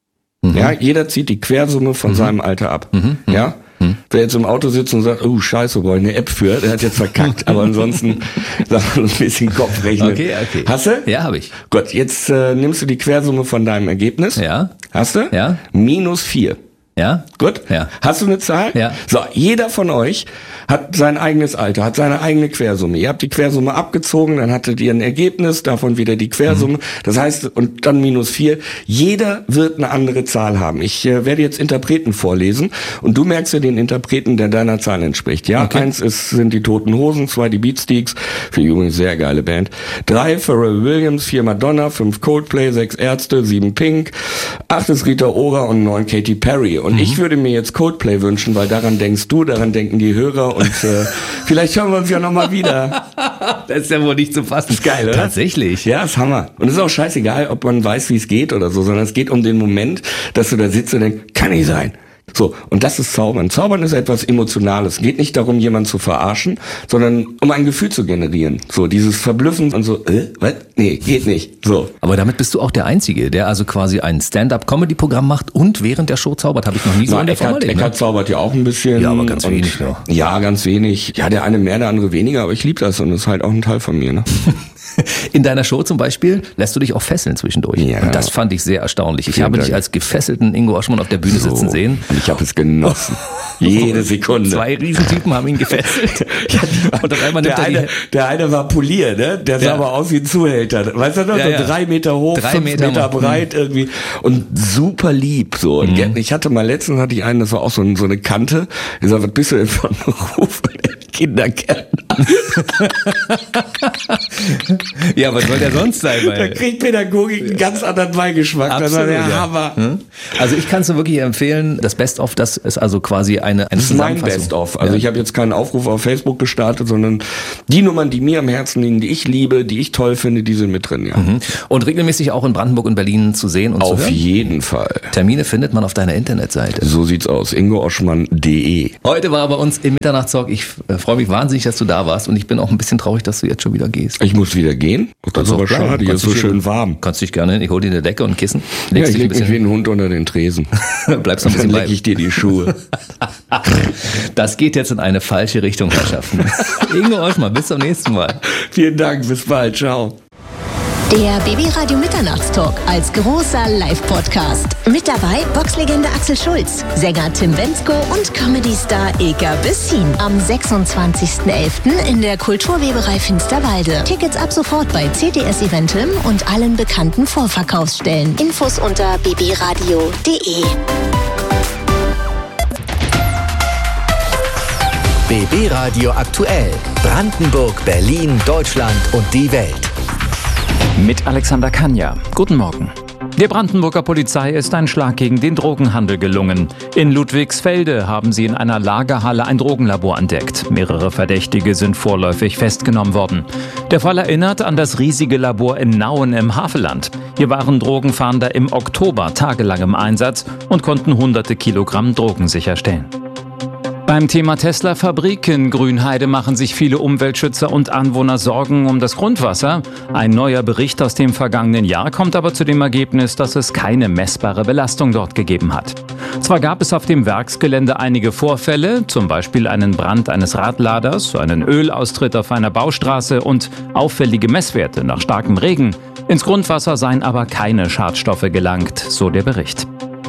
Ja, jeder zieht die Quersumme von seinem Alter ab, ja. Wer jetzt im Auto sitzt und sagt, oh scheiße, brauche ich eine App für, der hat jetzt verkackt. Aber ansonsten sagt man ein bisschen Kopf rechnen. Okay. Hast du? Ja, habe ich. Gut, jetzt nimmst du die Quersumme von deinem Ergebnis. Ja. Hast du? Ja. Minus 4. Ja. Gut? Ja. Hast du eine Zahl? Ja. So, jeder von euch hat sein eigenes Alter, hat seine eigene Quersumme. Ihr habt die Quersumme abgezogen, dann hattet ihr ein Ergebnis, davon wieder die Quersumme. Das heißt, und dann minus 4. Jeder wird eine andere Zahl haben. Ich werde jetzt Interpreten vorlesen und du merkst dir den Interpreten, der deiner Zahl entspricht. Ja, okay. 1 sind die Toten Hosen, 2 die Beatsteaks, für die übrigens sehr geile Band. 3 Pharrell Williams, 4 Madonna, 5 Coldplay, 6 Ärzte, 7 Pink, 8 ist Rita Ora und 9 Katy Perry. Und ich würde mir jetzt Coldplay wünschen, weil daran denkst du, daran denken die Hörer und vielleicht hören wir uns ja nochmal wieder. Das ist ja wohl nicht zu fassen. Ist geil, oder? Tatsächlich. Ja, ist Hammer. Und es ist auch scheißegal, ob man weiß, wie es geht oder so, sondern es geht um den Moment, dass du da sitzt und denkst, kann nicht sein. So, und das ist Zaubern. Zaubern ist etwas Emotionales. Geht nicht darum, jemanden zu verarschen, sondern um ein Gefühl zu generieren. So, dieses Verblüffen und so, was? Nee, geht nicht. So. Aber damit bist du auch der Einzige, der also quasi ein Stand-up-Comedy-Programm macht und während der Show zaubert. Habe ich noch nie so in der Form erlebt. Eckart zaubert ja auch ein bisschen. Ja, aber ganz wenig noch. Ja, ganz wenig. Ja, der eine mehr, der andere weniger, aber ich liebe das und das ist halt auch ein Teil von mir, ne? In deiner Show zum Beispiel lässt du dich auch fesseln zwischendurch. Ja. Und das fand ich sehr erstaunlich. Ich habe dich als gefesselten Ingo Oschmann auf der Bühne sitzen sehen. Und ich habe es genossen. Jede Sekunde. 2 Riesentypen haben ihn gefesselt. Und auf einmal der eine war Polier, ne? Der sah aber aus wie ein Zuhälter. Weißt du noch? Ja, so 3 Meter hoch, 5 Meter breit irgendwie. Und super lieb so. Und ich hatte mal letztens einen, das war auch so eine Kante. Ich gesagt, was bist du denn von Beruf? Kindergärtner. Ja, was soll der sonst sein? Da kriegt Pädagogik einen ganz anderen Beigeschmack. Absolut, das war der Hammer. Also ich kann es nur wirklich empfehlen, das Best-of, das ist also quasi eine Das ist mein Zusammenfassung. Best-of. Also ich habe jetzt keinen Aufruf auf Facebook gestartet, sondern die Nummern, die mir am Herzen liegen, die ich liebe, die ich toll finde, die sind mit drin, ja. Und regelmäßig auch in Brandenburg und Berlin zu sehen und zu hören? Auf jeden Fall. Termine findet man auf deiner Internetseite. So sieht's aus. ingooschmann.de. Heute war bei uns im Mitternachtstalk. Ich freue mich wahnsinnig, dass du da warst und ich bin auch ein bisschen traurig, dass du jetzt schon wieder gehst. Ich muss wieder gehen. Das ist aber schade, hier ist so schön warm. Kannst dich gerne hin, ich hole dir eine Decke und ein Kissen. Ja, ich leg mich wie ein Hund unter den Tresen. Bleibst noch ein bisschen Dann leg ich dir die Schuhe. Das geht jetzt in eine falsche Richtung, Herrschaften. Ingo Oschmann, bis zum nächsten Mal. Vielen Dank, bis bald, ciao. Der BB-Radio Mitternachtstalk als großer Live-Podcast. Mit dabei Boxlegende Axel Schulz, Sänger Tim Bendzko und Comedy-Star Eka Bessin. Am 26.11. in der Kulturweberei Finsterwalde. Tickets ab sofort bei CTS Eventim und allen bekannten Vorverkaufsstellen. Infos unter bbradio.de. BB Radio aktuell. Brandenburg, Berlin, Deutschland und die Welt. Mit Alexander Kanja. Guten Morgen. Der Brandenburger Polizei ist ein Schlag gegen den Drogenhandel gelungen. In Ludwigsfelde haben sie in einer Lagerhalle ein Drogenlabor entdeckt. Mehrere Verdächtige sind vorläufig festgenommen worden. Der Fall erinnert an das riesige Labor in Nauen im Havelland. Hier waren Drogenfahnder im Oktober tagelang im Einsatz und konnten hunderte Kilogramm Drogen sicherstellen. Beim Thema Tesla-Fabrik in Grünheide machen sich viele Umweltschützer und Anwohner Sorgen um das Grundwasser. Ein neuer Bericht aus dem vergangenen Jahr kommt aber zu dem Ergebnis, dass es keine messbare Belastung dort gegeben hat. Zwar gab es auf dem Werksgelände einige Vorfälle, zum Beispiel einen Brand eines Radladers, einen Ölaustritt auf einer Baustraße und auffällige Messwerte nach starkem Regen. Ins Grundwasser seien aber keine Schadstoffe gelangt, so der Bericht.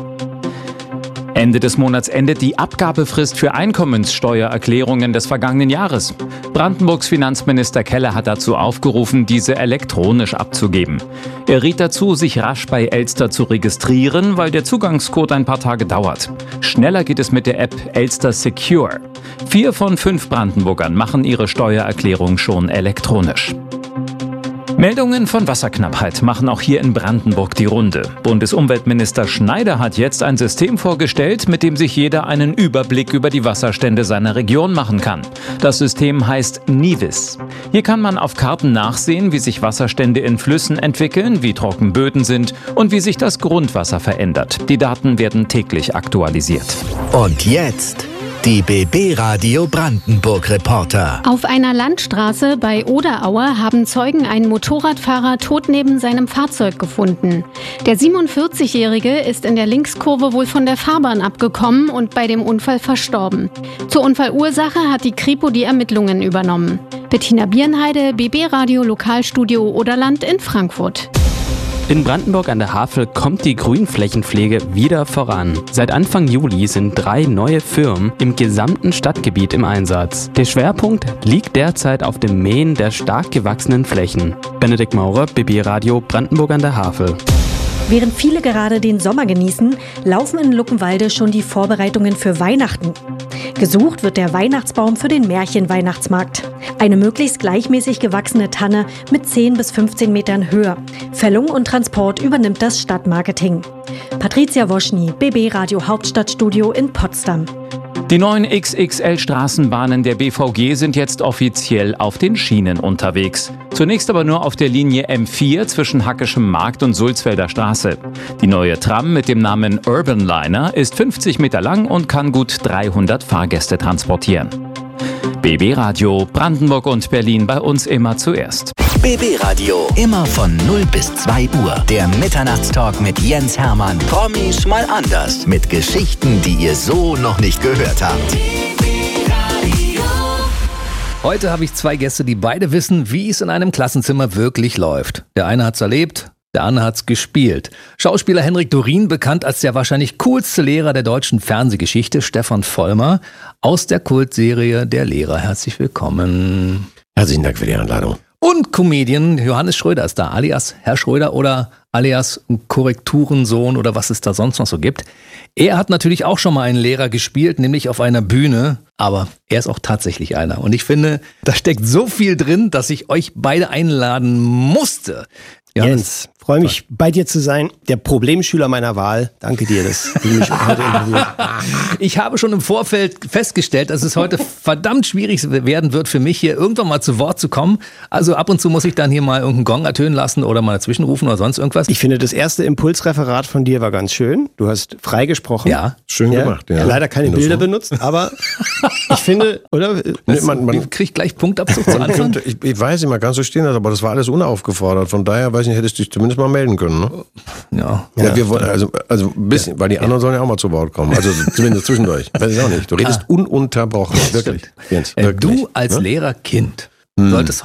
Ende des Monats endet die Abgabefrist für Einkommenssteuererklärungen des vergangenen Jahres. Brandenburgs Finanzminister Keller hat dazu aufgerufen, diese elektronisch abzugeben. Er riet dazu, sich rasch bei Elster zu registrieren, weil der Zugangscode ein paar Tage dauert. Schneller geht es mit der App Elster Secure. 4 von 5 Brandenburgern machen ihre Steuererklärung schon elektronisch. Meldungen von Wasserknappheit machen auch hier in Brandenburg die Runde. Bundesumweltminister Schneider hat jetzt ein System vorgestellt, mit dem sich jeder einen Überblick über die Wasserstände seiner Region machen kann. Das System heißt Nivis. Hier kann man auf Karten nachsehen, wie sich Wasserstände in Flüssen entwickeln, wie trocken Böden sind und wie sich das Grundwasser verändert. Die Daten werden täglich aktualisiert. Und jetzt die BB Radio Brandenburg Reporter. Auf einer Landstraße bei Oderaue haben Zeugen einen Motorradfahrer tot neben seinem Fahrzeug gefunden. Der 47-Jährige ist in der Linkskurve wohl von der Fahrbahn abgekommen und bei dem Unfall verstorben. Zur Unfallursache hat die Kripo die Ermittlungen übernommen. Bettina Bierenheide, BB Radio Lokalstudio Oderland in Frankfurt. In Brandenburg an der Havel kommt die Grünflächenpflege wieder voran. Seit Anfang Juli sind 3 neue Firmen im gesamten Stadtgebiet im Einsatz. Der Schwerpunkt liegt derzeit auf dem Mähen der stark gewachsenen Flächen. Benedikt Maurer, BB Radio Brandenburg an der Havel. Während viele gerade den Sommer genießen, laufen in Luckenwalde schon die Vorbereitungen für Weihnachten. Gesucht wird der Weihnachtsbaum für den Märchenweihnachtsmarkt. Eine möglichst gleichmäßig gewachsene Tanne mit 10 bis 15 Metern Höhe. Fällung und Transport übernimmt das Stadtmarketing. Patricia Woschny, BB Radio Hauptstadtstudio in Potsdam. Die neuen XXL-Straßenbahnen der BVG sind jetzt offiziell auf den Schienen unterwegs. Zunächst aber nur auf der Linie M4 zwischen Hackeschem Markt und Sulzfelder Straße. Die neue Tram mit dem Namen Urban Liner ist 50 Meter lang und kann gut 300 Fahrgäste transportieren. BB Radio, Brandenburg und Berlin, bei uns immer zuerst. BB Radio, immer von 0 bis 2 Uhr. Der Mitternachtstalk mit Jens Hermann. Promis mal anders. Mit Geschichten, die ihr so noch nicht gehört habt. Heute habe ich 2 Gäste, die beide wissen, wie es in einem Klassenzimmer wirklich läuft. Der eine hat's erlebt, der andere hat's gespielt. Schauspieler Henrik Dorien, bekannt als der wahrscheinlich coolste Lehrer der deutschen Fernsehgeschichte, Stefan Vollmer, aus der Kultserie Der Lehrer. Herzlich willkommen. Herzlichen Dank für die Einladung. Und Comedian Johannes Schröder ist da, alias Herr Schröder oder alias Korrekturensohn oder was es da sonst noch so gibt. Er hat natürlich auch schon mal einen Lehrer gespielt, nämlich auf einer Bühne, aber er ist auch tatsächlich einer. Und ich finde, da steckt so viel drin, dass ich euch beide einladen musste. Jens, freue mich, bei dir zu sein. Der Problemschüler meiner Wahl. Danke dir, dass du mich heute interviewst. Ich habe schon im Vorfeld festgestellt, dass es heute verdammt schwierig werden wird für mich, hier irgendwann mal zu Wort zu kommen. Also ab und zu muss ich dann hier mal irgendeinen Gong ertönen lassen oder mal dazwischen rufen oder sonst irgendwas. Ich finde, das erste Impulsreferat von dir war ganz schön. Du hast frei gesprochen. Ja. Schön gemacht. Ja. Leider keine Bilder benutzt, aber ich finde, oder? Man kriegt gleich Punktabzug zu Anfang. Ich weiß nicht, man kann so stehen lassen, aber das war alles unaufgefordert. Von daher, weiß ich nicht, hättest du dich zumindest mal melden können. Ne? Ja. Wir wollen also ein bisschen, weil die anderen sollen ja auch mal zu Wort kommen. Also zumindest zwischendurch. Weiß ich auch nicht. Du redest ununterbrochen. Wirklich. Jens, wirklich. Du als Lehrerkind solltest